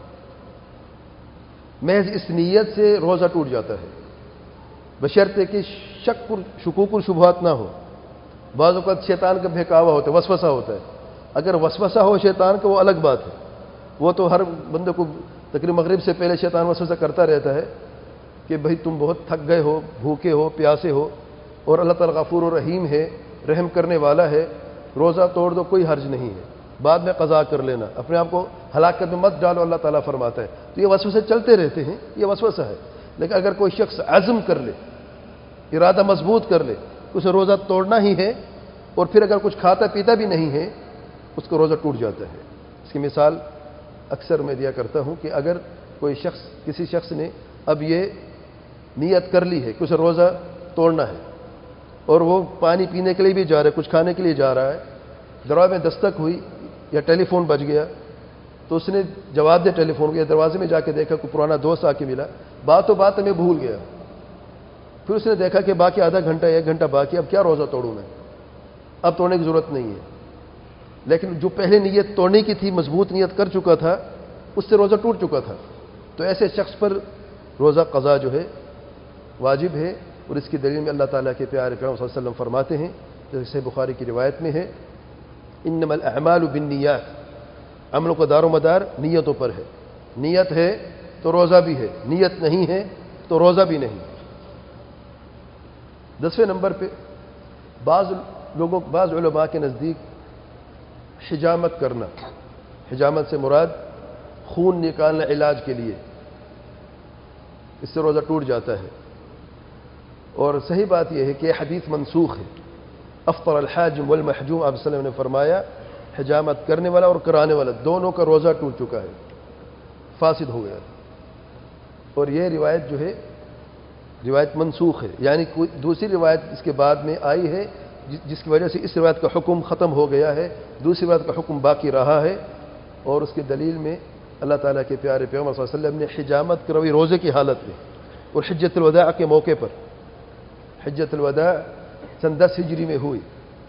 محض اس نیت سے روزہ ٹوٹ جاتا ہے، بشرطے کہ شک شکوک و شبہات نہ ہو. بعض اوقات شیطان کا بہکاوا ہوتا ہے، وسوسہ ہوتا ہے. اگر وسوسہ ہو شیطان کا وہ الگ بات ہے، وہ تو ہر بندے کو تقریباً مغرب سے پہلے شیطان وسوسہ کرتا رہتا ہے کہ بھئی تم بہت تھک گئے ہو، بھوکے ہو، پیاسے ہو، اور اللہ تعالیٰ غفور و رحیم ہے، رحم کرنے والا ہے، روزہ توڑ دو، کوئی حرج نہیں ہے، بعد میں قضا کر لینا، اپنے آپ کو ہلاکت میں مت ڈالو، اللہ تعالیٰ فرماتا ہے. تو یہ وسوسے چلتے رہتے ہیں، یہ وسوسہ ہے. لیکن اگر کوئی شخص عزم کر لے، ارادہ مضبوط کر لے، اسے روزہ توڑنا ہی ہے، اور پھر اگر کچھ کھاتا پیتا بھی نہیں ہے اس کو روزہ ٹوٹ جاتا ہے. اس کی مثال اکثر میں دیا کرتا ہوں کہ اگر کوئی شخص کسی شخص نے اب یہ نیت کر لی ہے کہ اسے روزہ توڑنا ہے اور وہ پانی پینے کے لیے بھی جا رہا ہے، کچھ کھانے کے لیے جا رہا ہے، دروازے میں دستک ہوئی یا ٹیلی فون بج گیا تو اس نے جواب دے ٹیلی فون کو، یا دروازے میں جا کے دیکھا کوئی پرانا دوست آ کے ملا، بات و بات میں بھول گیا. پھر اس نے دیکھا کہ باقی آدھا گھنٹہ ایک گھنٹہ باقی، اب کیا روزہ توڑوں میں، اب توڑنے کی ضرورت نہیں ہے. لیکن جو پہلے نیت توڑنے کی تھی، مضبوط نیت کر چکا تھا، اس سے روزہ ٹوٹ چکا تھا. تو ایسے شخص پر روزہ قضا جو ہے واجب ہے. اور اس کی دلیل میں اللہ تعالیٰ کے پیارے پیغمبر صلی اللہ علیہ وسلم فرماتے ہیں جیسے بخاری کی روایت میں ہے انما الاعمال بالنیات، عملوں کا دار و مدار نیتوں پر ہے. نیت ہے تو روزہ بھی ہے، نیت نہیں ہے تو روزہ بھی نہیں. دسویں نمبر پہ بعض لوگوں بعض علماء کے نزدیک حجامت کرنا، حجامت سے مراد خون نکالنا علاج کے لیے، اس سے روزہ ٹوٹ جاتا ہے. اور صحیح بات یہ ہے کہ یہ حدیث منسوخ ہے. افطر الحاجم والمحجوم، آپ صلی اللہ علیہ وسلم نے فرمایا حجامت کرنے والا اور کرانے والا دونوں کا روزہ ٹوٹ چکا ہے، فاسد ہو گیا. اور یہ روایت جو ہے روایت منسوخ ہے، یعنی کوئی دوسری روایت اس کے بعد میں آئی ہے جس کی وجہ سے اس روایت کا حکم ختم ہو گیا ہے، دوسری روایت کا حکم باقی رہا ہے. اور اس کی دلیل میں اللہ تعالیٰ کے پیارے پیغمبر صلی اللہ علیہ وسلم نے حجامت کروی روزے کی حالت میں اور حجۃ الوداع کے موقع پر. حجۃ الوداع سن دس ہجری میں ہوئی،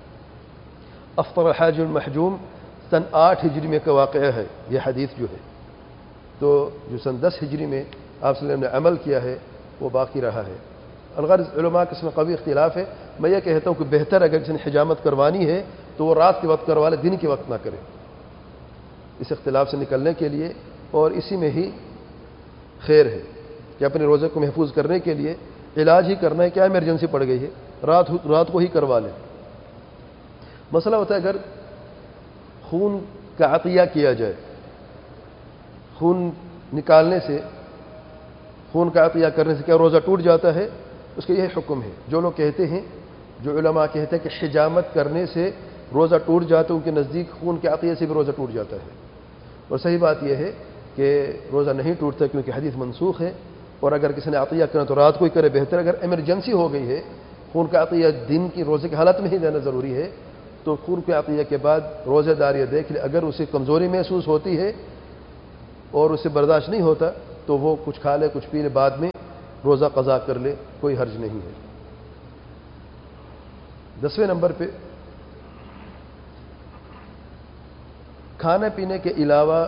افطر الحاج المحجوم سن آٹھ ہجری میں کا واقعہ ہے یہ حدیث جو ہے. تو جو سن دس ہجری میں آپ صلی اللہ علیہ وسلم نے عمل کیا ہے وہ باقی رہا ہے. الغرض علماء کے اس میں قوی اختلاف ہے. میں یہ کہتا ہوں کہ بہتر اگر کسی نے حجامت کروانی ہے تو وہ رات کے وقت کروا لے، دن کے وقت نہ کرے، اس اختلاف سے نکلنے کے لیے. اور اسی میں ہی خیر ہے کہ اپنے روزے کو محفوظ کرنے کے لیے علاج ہی کرنا ہے. کیا ایمرجنسی پڑ گئی ہے، رات رات کو ہی کروا لیں. مسئلہ ہوتا ہے اگر خون کا عطیہ کیا جائے، خون نکالنے سے، خون کا عطیہ کرنے سے کیا روزہ ٹوٹ جاتا ہے؟ اس کا یہ حکم ہے. جو لوگ کہتے ہیں، جو علماء کہتے ہیں کہ حجامت کرنے سے روزہ ٹوٹ جاتا ہے، ان کے نزدیک خون کے عطیہ سے بھی روزہ ٹوٹ جاتا ہے. اور صحیح بات یہ ہے کہ روزہ نہیں ٹوٹتا کیونکہ حدیث منسوخ ہے. اور اگر کسی نے عطیہ کرنا تو رات کو ہی کرے بہتر. اگر ایمرجنسی ہو گئی ہے، خون کا عطیہ دن کی روزے کی حالت میں ہی دینا ضروری ہے، تو خون کے عطیہ کے بعد روزہ دار یہ دیکھ لے، اگر اسے کمزوری محسوس ہوتی ہے اور اسے برداشت نہیں ہوتا تو وہ کچھ کھا لے، کچھ پی لے، بعد میں روزہ قضا کر لے، کوئی حرج نہیں ہے. دسویں نمبر پہ کھانے پینے کے علاوہ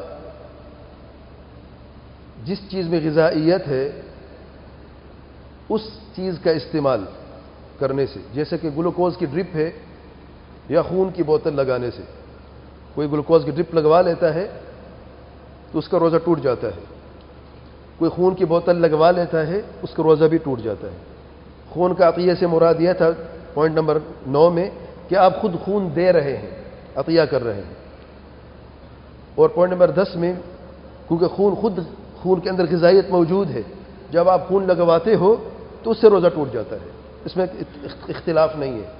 جس چیز میں غذائیت ہے اس چیز کا استعمال کرنے سے، جیسے کہ گلوکوز کی ڈرپ ہے یا خون کی بوتل لگانے سے، کوئی گلوکوز کی ڈرپ لگوا لیتا ہے تو اس کا روزہ ٹوٹ جاتا ہے، کوئی خون کی بوتل لگوا لیتا ہے اس کا روزہ بھی ٹوٹ جاتا ہے۔ خون کا عطیہ سے مراد یہ تھا پوائنٹ نمبر نو میں کہ آپ خود خون دے رہے ہیں، عطیہ کر رہے ہیں، اور پوائنٹ نمبر دس میں کیونکہ خون خود خون کے اندر غذائیت موجود ہے، جب آپ خون لگواتے ہو تو اس سے روزہ ٹوٹ جاتا ہے، اس میں اختلاف نہیں ہے۔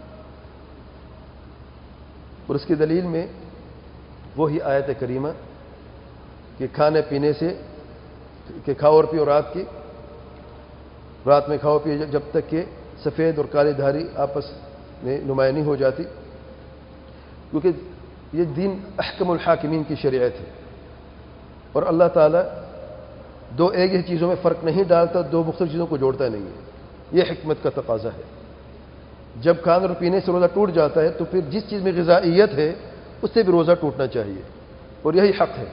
اور اس کی دلیل میں وہی آیت کریمہ کہ کھانے پینے سے کہ کھاؤ اور پیو رات کی رات میں کھاؤ پیو جب تک کہ سفید اور کالی دھاری آپس میں نمایاں نہیں ہو جاتی، کیونکہ یہ دین احکم الحاکمین کی شریعت ہے، اور اللہ تعالیٰ دو ایک ہی چیزوں میں فرق نہیں ڈالتا، دو مختلف چیزوں کو جوڑتا نہیں ہے، یہ حکمت کا تقاضا ہے۔ جب کھانے اور پینے سے روزہ ٹوٹ جاتا ہے تو پھر جس چیز میں غذائیت ہے اس سے بھی روزہ ٹوٹنا چاہیے، اور یہی حق ہے۔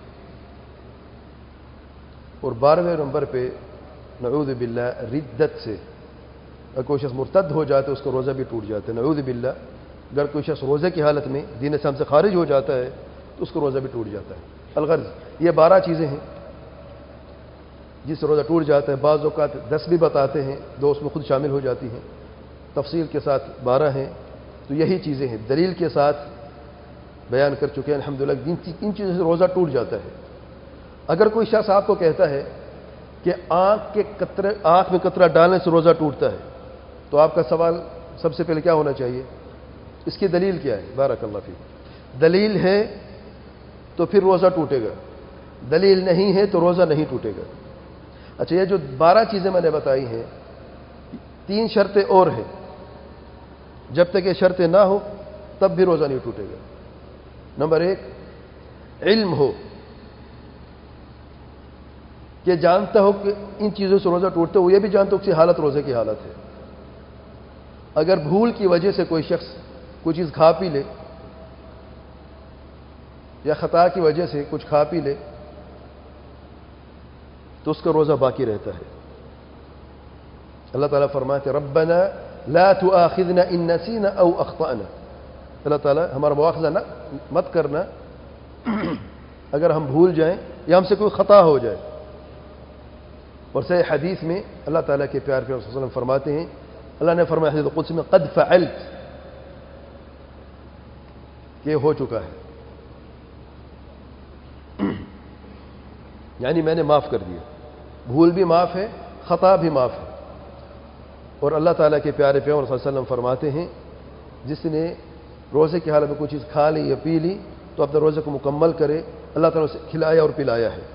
اور بارہویں نمبر پہ نعوذ باللہ ردت سے، اگر کوئی شخص مرتد ہو جاتا ہے اس کا روزہ بھی ٹوٹ جاتا ہے، نعوذ باللہ۔ اگر کوئی شخص روزے کی حالت میں دین اسلام سے خارج ہو جاتا ہے تو اس کا روزہ بھی ٹوٹ جاتا ہے۔ الغرض یہ بارہ چیزیں ہیں جس سے روزہ ٹوٹ جاتا ہے، بعض اوقات دس بھی بتاتے ہیں، دو اس میں خود شامل ہو جاتی ہیں، تفصیل کے ساتھ بارہ ہیں، تو یہی چیزیں ہیں دلیل کے ساتھ بیان کر چکے ہیں الحمدللہ۔ ان چیزوں سے روزہ ٹوٹ جاتا ہے۔ اگر کوئی شخص آپ کو کہتا ہے کہ آنکھ کے قطرے آنکھ میں قطرہ ڈالنے سے روزہ ٹوٹتا ہے، تو آپ کا سوال سب سے پہلے کیا ہونا چاہیے؟ اس کی دلیل کیا ہے؟ بارک اللہ فیک۔ دلیل ہے تو پھر روزہ ٹوٹے گا، دلیل نہیں ہے تو روزہ نہیں ٹوٹے گا۔ اچھا، یہ جو بارہ چیزیں میں نے بتائی ہیں، تین شرطیں اور ہیں، جب تک یہ شرطیں نہ ہو تب بھی روزہ نہیں ٹوٹے گا۔ نمبر ایک، علم ہو کہ جانتا ہو کہ ان چیزوں سے روزہ ٹوٹتا ہے، وہ یہ بھی جانتا ہو کہ حالت روزے کی حالت ہے۔ اگر بھول کی وجہ سے کوئی شخص کوئی چیز کھا پی لے یا خطا کی وجہ سے کچھ کھا پی لے تو اس کا روزہ باقی رہتا ہے۔ اللہ تعالیٰ فرماتے ربنا لا تؤاخذنا ان نسینا او اخطأنا، اللہ تعالیٰ ہمارا مواخذہ نہ مت کرنا اگر ہم بھول جائیں یا ہم سے کوئی خطا ہو جائے۔ اور صحیح حدیث میں اللہ تعالیٰ کے پیار پیار صلی اللہ علیہ وسلم فرماتے ہیں، اللہ نے فرمایا حدیث قدسی میں قد فعلت، کہ ہو چکا ہے، یعنی میں نے معاف کر دیا۔ بھول بھی معاف ہے، خطا بھی معاف ہے۔ اور اللہ تعالیٰ کے پیارے پیغمبر صلی اللہ علیہ وسلم فرماتے ہیں جس نے روزے کی حالت میں کوئی چیز کھا لی یا پی لی تو اپنے روزے کو مکمل کرے، اللہ تعالیٰ اسے کھلایا اور پلایا ہے۔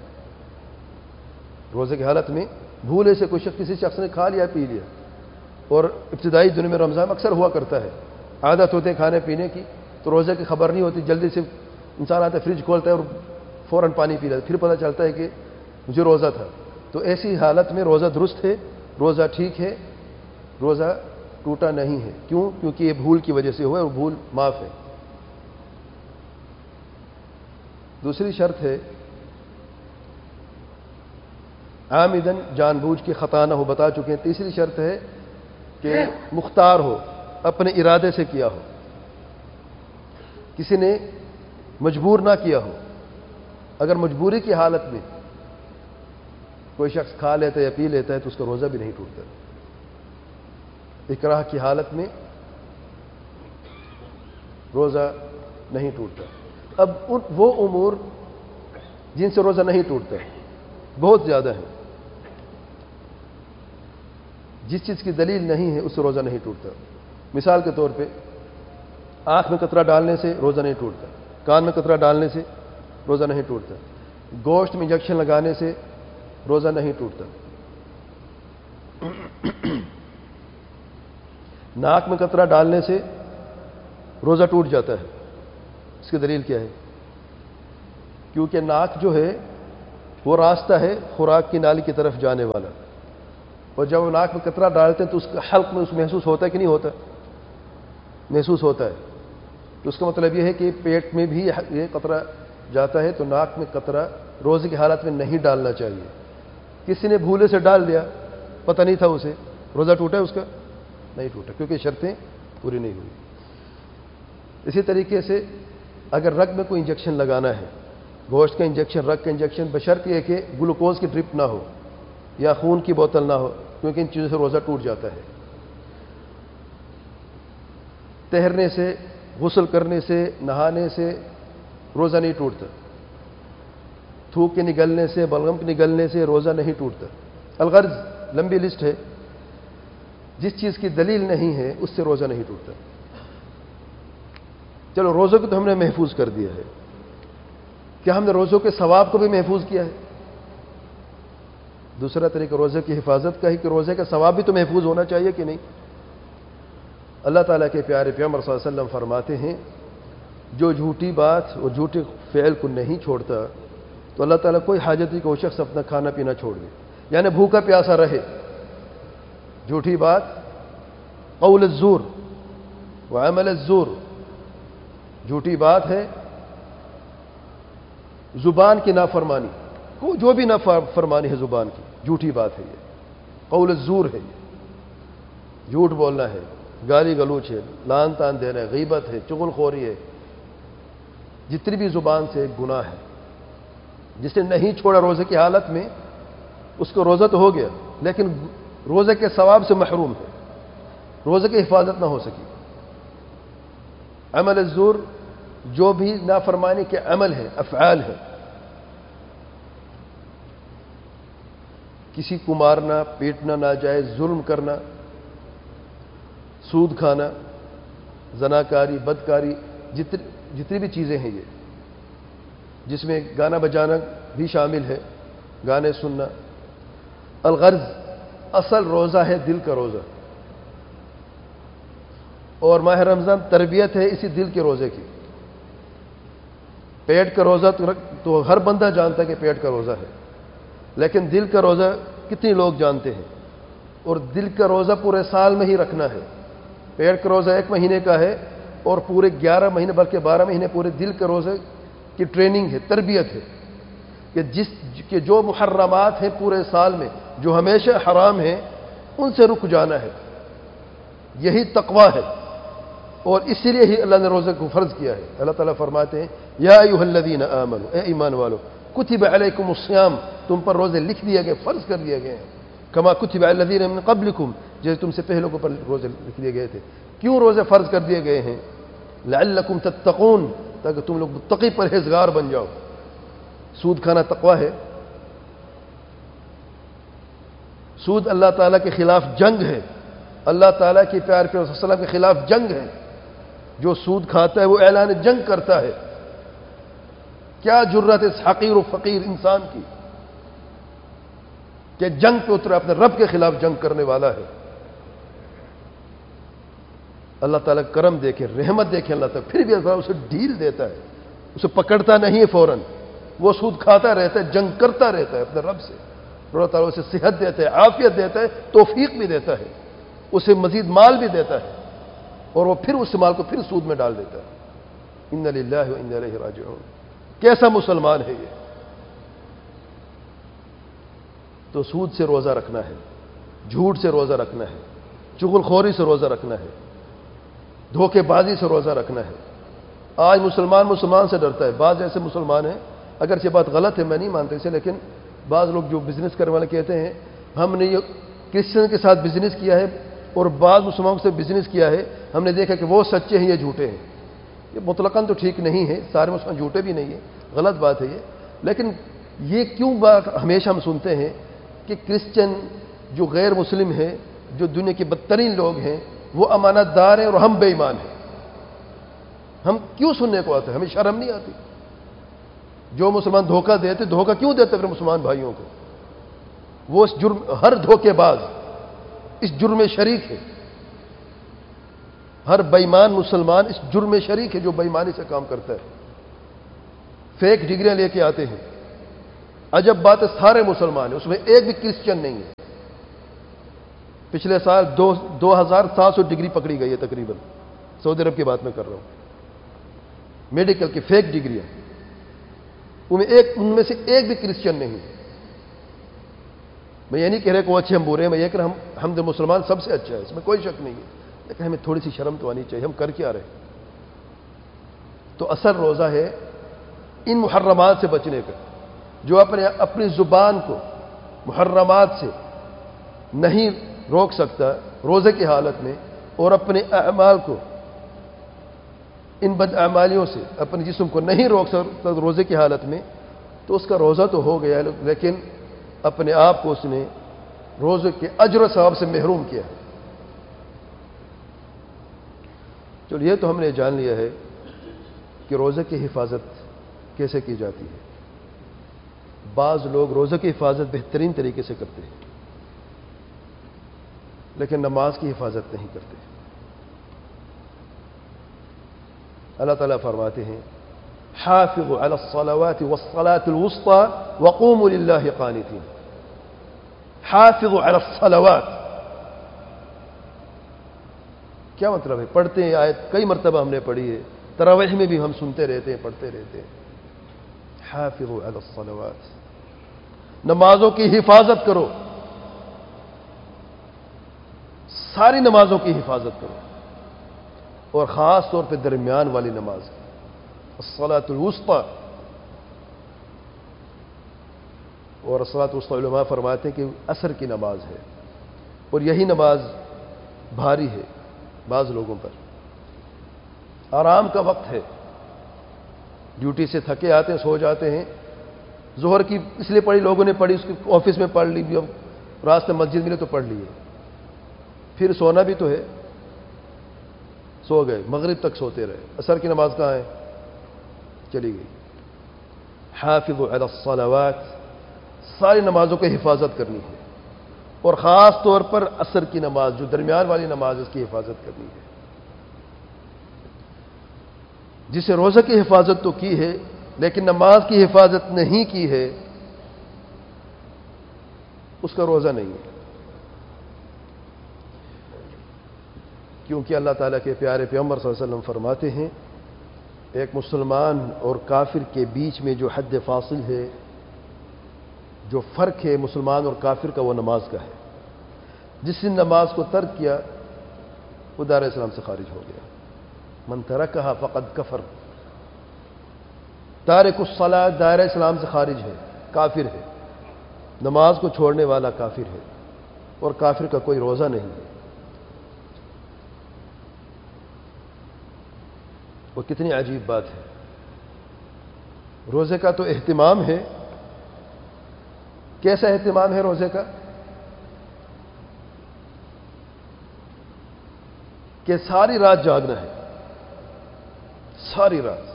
روزے کی حالت میں بھولے سے کوئی شخص کسی شخص نے کھا لیا پی لیا، اور ابتدائی دنوں میں رمضان اکثر ہوا کرتا ہے، عادت ہوتے کھانے پینے کی، تو روزے کی خبر نہیں ہوتی، جلدی سے انسان آتا ہے فریج کھولتا ہے اور فوراً پانی پی لیتا ہے، پھر پتہ چلتا ہے کہ مجھے روزہ تھا۔ تو ایسی حالت میں روزہ درست ہے، روزہ ٹھیک ہے، روزہ ٹوٹا نہیں ہے۔ کیوں؟ کیونکہ یہ بھول کی وجہ سے ہوا ہے اور بھول معاف ہے۔ دوسری شرط ہے عامدن، جان بوجھ کے خطا نہ ہو، بتا چکے ہیں۔ تیسری شرط ہے کہ مختار ہو، اپنے ارادے سے کیا ہو، کسی نے مجبور نہ کیا ہو۔ اگر مجبوری کی حالت میں کوئی شخص کھا لیتا ہے یا پی لیتا ہے تو اس کا روزہ بھی نہیں ٹوٹتا۔ اکراہ کی حالت میں روزہ نہیں ٹوٹتا۔ اب ان وہ امور جن سے روزہ نہیں ٹوٹتا بہت زیادہ ہیں، جس چیز کی دلیل نہیں ہے اس سے روزہ نہیں ٹوٹتا۔ مثال کے طور پہ آنکھ میں قطرہ ڈالنے سے روزہ نہیں ٹوٹتا، کان میں قطرہ ڈالنے سے روزہ نہیں ٹوٹتا، گوشت میں انجیکشن لگانے سے روزہ نہیں ٹوٹتا، ناک میں قطرہ ڈالنے سے روزہ ٹوٹ جاتا ہے۔ اس کی دلیل کیا ہے؟ کیونکہ ناک جو ہے وہ راستہ ہے خوراک کی نالی کی طرف جانے والا، اور جب وہ ناک میں قطرہ ڈالتے ہیں تو اس کا حلق میں اس محسوس ہوتا ہے کہ نہیں ہوتا؟ محسوس ہوتا ہے تو اس کا مطلب یہ ہے کہ پیٹ میں بھی یہ قطرہ جاتا ہے تو ناک میں قطرہ روزے کی حالت میں نہیں ڈالنا چاہیے. کسی نے بھولے سے ڈال دیا, پتہ نہیں تھا اسے, روزہ ٹوٹا ہے اس کا؟ نہیں ٹوٹا, کیونکہ شرطیں پوری نہیں ہوئی. اسی طریقے سے اگر رگ میں کوئی انجیکشن لگانا ہے, گوشت کا انجیکشن, رگ کا انجیکشن, بشرط یہ کہ گلوکوز کی ڈرپ نہ ہو یا خون کی بوتل نہ ہو, کیونکہ ان چیزوں سے روزہ ٹوٹ جاتا ہے. تیرنے سے, غسل کرنے سے, نہانے سے روزہ نہیں ٹوٹتا. تھوک کے نگلنے سے, بلغم کے نگلنے سے روزہ نہیں ٹوٹتا. الغرض لمبی لسٹ ہے, جس چیز کی دلیل نہیں ہے اس سے روزہ نہیں ٹوٹتا. چلو روزوں کو تو ہم نے محفوظ کر دیا ہے, کیا ہم نے روزوں کے ثواب کو بھی محفوظ کیا ہے؟ دوسرا طریقہ روزے کی حفاظت کا ہے کہ روزے کا ثواب بھی تو محفوظ ہونا چاہیے کہ نہیں. اللہ تعالیٰ کے پیارے پیغمبر صلی اللہ علیہ وسلم فرماتے ہیں جو جھوٹی بات اور جھوٹے فعل کو نہیں چھوڑتا تو اللہ تعالیٰ کوئی حاجت نہیں کہ وہ شخص اپنا کھانا پینا چھوڑ دے, یعنی بھوکا پیاسا رہے. جھوٹی بات, قول الزور وعمل الزور, جھوٹی بات ہے, زبان کی نافرمانی, کو جو بھی نافرمانی ہے زبان کی, جھوٹی بات ہے یہ. قول الزور ہے یہ, جھوٹ بولنا ہے, گالی گلوچ ہے, لان تان دینا ہے, غیبت ہے, چغل خوری ہے, جتنی بھی زبان سے گناہ ہے. جس نے نہیں چھوڑا روزے کی حالت میں اس کو روزہ تو ہو گیا لیکن روزے کے ثواب سے محروم ہے, روزے کی حفاظت نہ ہو سکی. عمل الزور جو بھی نافرمانی کے عمل ہے, افعال ہے, کسی کو مارنا, پیٹنا, ناجائز ظلم کرنا, سود کھانا, زناکاری, بدکاری, جتنی جتنی بھی چیزیں ہیں یہ, جس میں گانا بجانا بھی شامل ہے, گانے سننا. الغرض اصل روزہ ہے دل کا روزہ, اور ماہ رمضان تربیت ہے اسی دل کے روزے کی. پیٹ کا روزہ تو ہر بندہ جانتا ہے کہ پیٹ کا روزہ ہے, لیکن دل کا روزہ کتنے لوگ جانتے ہیں؟ اور دل کا روزہ پورے سال میں ہی رکھنا ہے. پیٹ کا روزہ ایک مہینے کا ہے اور پورے گیارہ مہینے بلکہ بارہ مہینے پورے دل کے روزے کی ٹریننگ ہے, تربیت ہے کہ جس کہ جو محرمات ہیں پورے سال میں, جو ہمیشہ حرام ہیں, ان سے رک جانا ہے. یہی تقویٰ ہے, اور اسی لیے ہی اللہ نے روزے کو فرض کیا ہے. اللہ تعالیٰ فرماتے ہیں یا ایھا الذین آمنوا, اے ایمان والو, کتب علیکم الصیام, تم پر روزے لکھ دیے گئے, فرض کر دیے گئے ہیں. کما کتب علی الذین من قبلکم, جیسے تم سے پہلوں کو پر روزے لکھ دیے گئے تھے. کیوں روزے فرض کر دیے گئے ہیں؟ لعلکم تتقون, تاکہ تم لوگ متقی پرہیزگار بن جاؤ. سود کھانا تقویٰ ہے. سود اللہ تعالیٰ کے خلاف جنگ ہے, اللہ تعالیٰ کی پیار پیغمبر صلی اللہ علیہ وسلم کے خلاف جنگ ہے. جو سود کھاتا ہے وہ اعلان جنگ کرتا ہے. کیا جرت ہے اس حقیر و فقیر انسان کی کہ جنگ پہ اترا, اپنے رب کے خلاف جنگ کرنے والا ہے. اللہ تعالیٰ کرم دیکھے, رحمت دیکھے اللہ تعالیٰ, پھر بھی اللہ اسے ڈھیل دیتا ہے, اسے پکڑتا نہیں ہے فوراً. وہ سود کھاتا رہتا ہے, جنگ کرتا رہتا ہے اپنے رب سے. اللہ تعالیٰ اسے صحت دیتا ہے, عافیت دیتا ہے, توفیق بھی دیتا ہے, اسے مزید مال بھی دیتا ہے, اور وہ پھر اس مال کو پھر سود میں ڈال دیتا ہے. انا للہ و انا الیہ راجعون. کیسا مسلمان ہے یہ؟ تو سود سے روزہ رکھنا ہے, جھوٹ سے روزہ رکھنا ہے, چغل خوری سے روزہ رکھنا ہے, دھوکے بازی سے روزہ رکھنا ہے. آج مسلمان مسلمان سے ڈرتا ہے. بعض ایسے مسلمان ہیں, اگرچہ بات غلط ہے, میں نہیں مانتا اسے, لیکن بعض لوگ جو بزنس کرنے والے کہتے ہیں ہم نے یہ کرسچن کے ساتھ بزنس کیا ہے اور بعض مسلمانوں سے بزنس کیا ہے, ہم نے دیکھا کہ وہ سچے ہیں, یہ جھوٹے ہیں. یہ مطلقاً تو ٹھیک نہیں ہے, سارے مسلمان جھوٹے بھی نہیں ہیں, غلط بات ہے یہ. لیکن یہ کیوں بات ہمیشہ ہم سنتے ہیں کہ کرسچن جو غیر مسلم ہیں, جو دنیا کے بدترین لوگ ہیں, وہ امانت دار ہیں اور ہم بے ایمان ہیں. ہم کیوں سننے کو آتے ہیں؟ ہمیں شرم نہیں آتی؟ جو مسلمان دھوکہ دیتے, دھوکہ کیوں دیتے پھر مسلمان بھائیوں کو؟ وہ اس جرم, ہر دھوکے باز اس جرم میں شریک ہے. ہر بے ایمان مسلمان اس جرم میں شریک ہے جو بے ایمانی سے کام کرتا ہے. فیک ڈگریاں لے کے آتے ہیں. عجب بات ہے, سارے مسلمان ہیں, اس میں ایک بھی کرسچن نہیں ہے. پچھلے سال دو دو ہزار سات سو ڈگری پکڑی گئی ہے تقریباً, سعودی عرب کی بات میں کر رہا ہوں، میڈیکل کی فیک ڈگریاں، ان میں ایک ان میں سے ایک بھی کرسچن نہیں. میں یہ نہیں کہہ رہا کہ وہ اچھے ہم برے ہیں، میں یہ کہہ رہا ہم ہم جو مسلمان سب سے اچھا ہے، اس میں کوئی شک نہیں ہے، لیکن ہمیں تھوڑی سی شرم تو آنی چاہیے، ہم کر کیا رہے. تو اصل روزہ ہے ان محرمات سے بچنے کا. جو اپنے اپنی زبان کو محرمات سے نہیں روک سکتا روزے کی حالت میں، اور اپنے اعمال کو ان بد اعمالیوں سے اپنے جسم کو نہیں روک سکتا روزے کی حالت میں، تو اس کا روزہ تو ہو گیا، لیکن اپنے آپ کو اس نے روزے کے اجر و ثواب سے محروم کیا. چلو یہ تو ہم نے جان لیا ہے کہ روزے کی حفاظت کیسے کی جاتی ہے. بعض لوگ روزے کی حفاظت بہترین طریقے سے کرتے ہیں، لیکن نماز کی حفاظت نہیں کرتے. اللہ تعالیٰ فرماتے ہیں حافظوا علی الصلوات والصلاة الوسطى وقوموا للہ قانتین. حافظوا علی الصلوات کیا مطلب ہے؟ پڑھتے ہیں آیت کئی مرتبہ ہم نے پڑھی ہے، تراویح میں بھی ہم سنتے رہتے ہیں، پڑھتے رہتے ہیں. حافظوا علی الصلوات، نمازوں کی حفاظت کرو، ساری نمازوں کی حفاظت کرو، اور خاص طور پہ درمیان والی نماز کی، الصلاۃ الوسطی. اور الصلاۃ الوسطی علماء فرماتے ہیں کہ عصر کی نماز ہے، اور یہی نماز بھاری ہے بعض لوگوں پر. آرام کا وقت ہے، ڈیوٹی سے تھکے آتے ہیں، سو جاتے ہیں. ظہر کی اس لیے پڑھی، لوگوں نے پڑھی، اس کی آفس میں پڑھ لی، راستے مسجد ملے تو پڑھ لیے، پھر سونا بھی تو ہے، سو گئے، مغرب تک سوتے رہے. عصر کی نماز کہاں ہے؟ چلی گئی. حافظوا علی الصلوات، ساری نمازوں کی حفاظت کرنی ہے، اور خاص طور پر عصر کی نماز جو درمیان والی نماز، اس کی حفاظت کرنی ہے. جسے روزہ کی حفاظت تو کی ہے لیکن نماز کی حفاظت نہیں کی ہے، اس کا روزہ نہیں ہے. کیونکہ اللہ تعالیٰ کے پیارے پیغمبر صلی اللہ علیہ وسلم فرماتے ہیں ایک مسلمان اور کافر کے بیچ میں جو حد فاصل ہے، جو فرق ہے مسلمان اور کافر کا، وہ نماز کا ہے. جس نے نماز کو ترک کیا وہ دار اسلام سے خارج ہو گیا. من ترکھا فقد کفر. تارک الصلاۃ دائرہ اسلام سے خارج ہے، کافر ہے. نماز کو چھوڑنے والا کافر ہے، اور کافر کا کوئی روزہ نہیں ہے. وہ کتنی عجیب بات ہے. روزے کا تو اہتمام ہے. کیسا اہتمام ہے روزے کا؟ کہ ساری رات جاگنا ہے، ساری رات.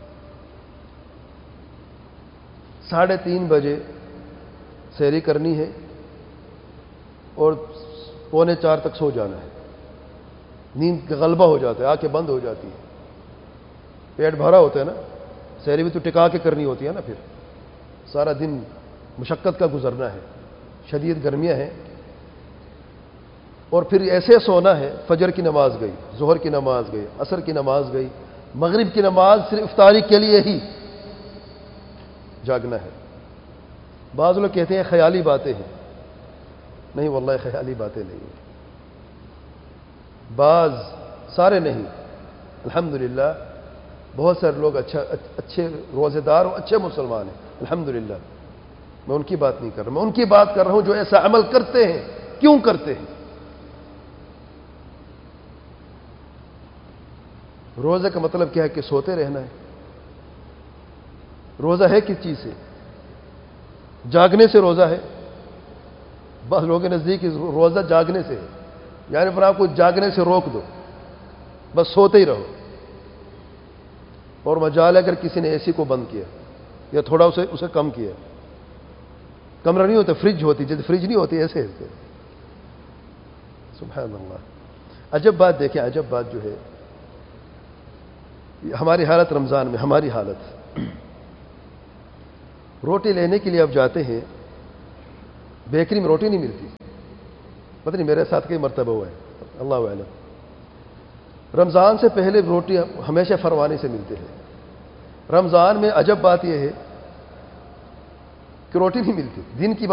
ساڑھے تین بجے سحری کرنی ہے اور پونے چار تک سو جانا ہے. نیند کا غلبہ ہو جاتا ہے، آنکھیں بند ہو جاتی ہیں، پیٹ بھرا ہوتا ہے نا. سحری بھی تو ٹکا کے کرنی ہوتی ہے نا، پھر سارا دن مشقت کا گزرنا ہے، شدید گرمیاں ہیں. اور پھر ایسے سونا ہے، فجر کی نماز گئی، ظہر کی نماز گئی، عصر کی نماز گئی، مغرب کی نماز صرف افطاری کے لیے ہی جاگنا ہے. بعض لوگ کہتے ہیں خیالی باتیں ہیں. نہیں واللہ خیالی باتیں نہیں ہیں. بعض، سارے نہیں، الحمدللہ بہت سارے لوگ اچھا اچھے روزے دار اور اچھے مسلمان ہیں الحمدللہ. میں ان کی بات نہیں کر رہا، میں ان کی بات کر رہا ہوں جو ایسا عمل کرتے ہیں. کیوں کرتے ہیں؟ روزے کا مطلب کیا ہے؟ کہ سوتے رہنا ہے. روزہ ہے کس چیز سے؟ جاگنے سے روزہ ہے. بعض لوگوں کے نزدیک روزہ جاگنے سے ہے، یعنی پر آپ کو جاگنے سے روک دو، بس سوتے ہی رہو. اور مجال اگر کسی نے اے سی کو بند کیا یا تھوڑا اسے اسے کم کیا، کمرہ نہیں ہوتا، فریج ہوتی، جیسے فریج نہیں ہوتی ایسے ایسے. سبحان اللہ. عجب بات دیکھیں، عجب بات جو ہے ہماری حالت رمضان میں، ہماری حالت روٹی لینے کے لیے اب جاتے ہیں، بیکری میں روٹی نہیں ملتی. پتہ نہیں میرے ساتھ کئی مرتبہ ہوا ہے، اللہ اعلم. رمضان سے پہلے روٹی ہمیشہ فروانی سے ملتے ہیں. رمضان میں عجب بات یہ ہے کہ روٹی نہیں ملتی. دن کی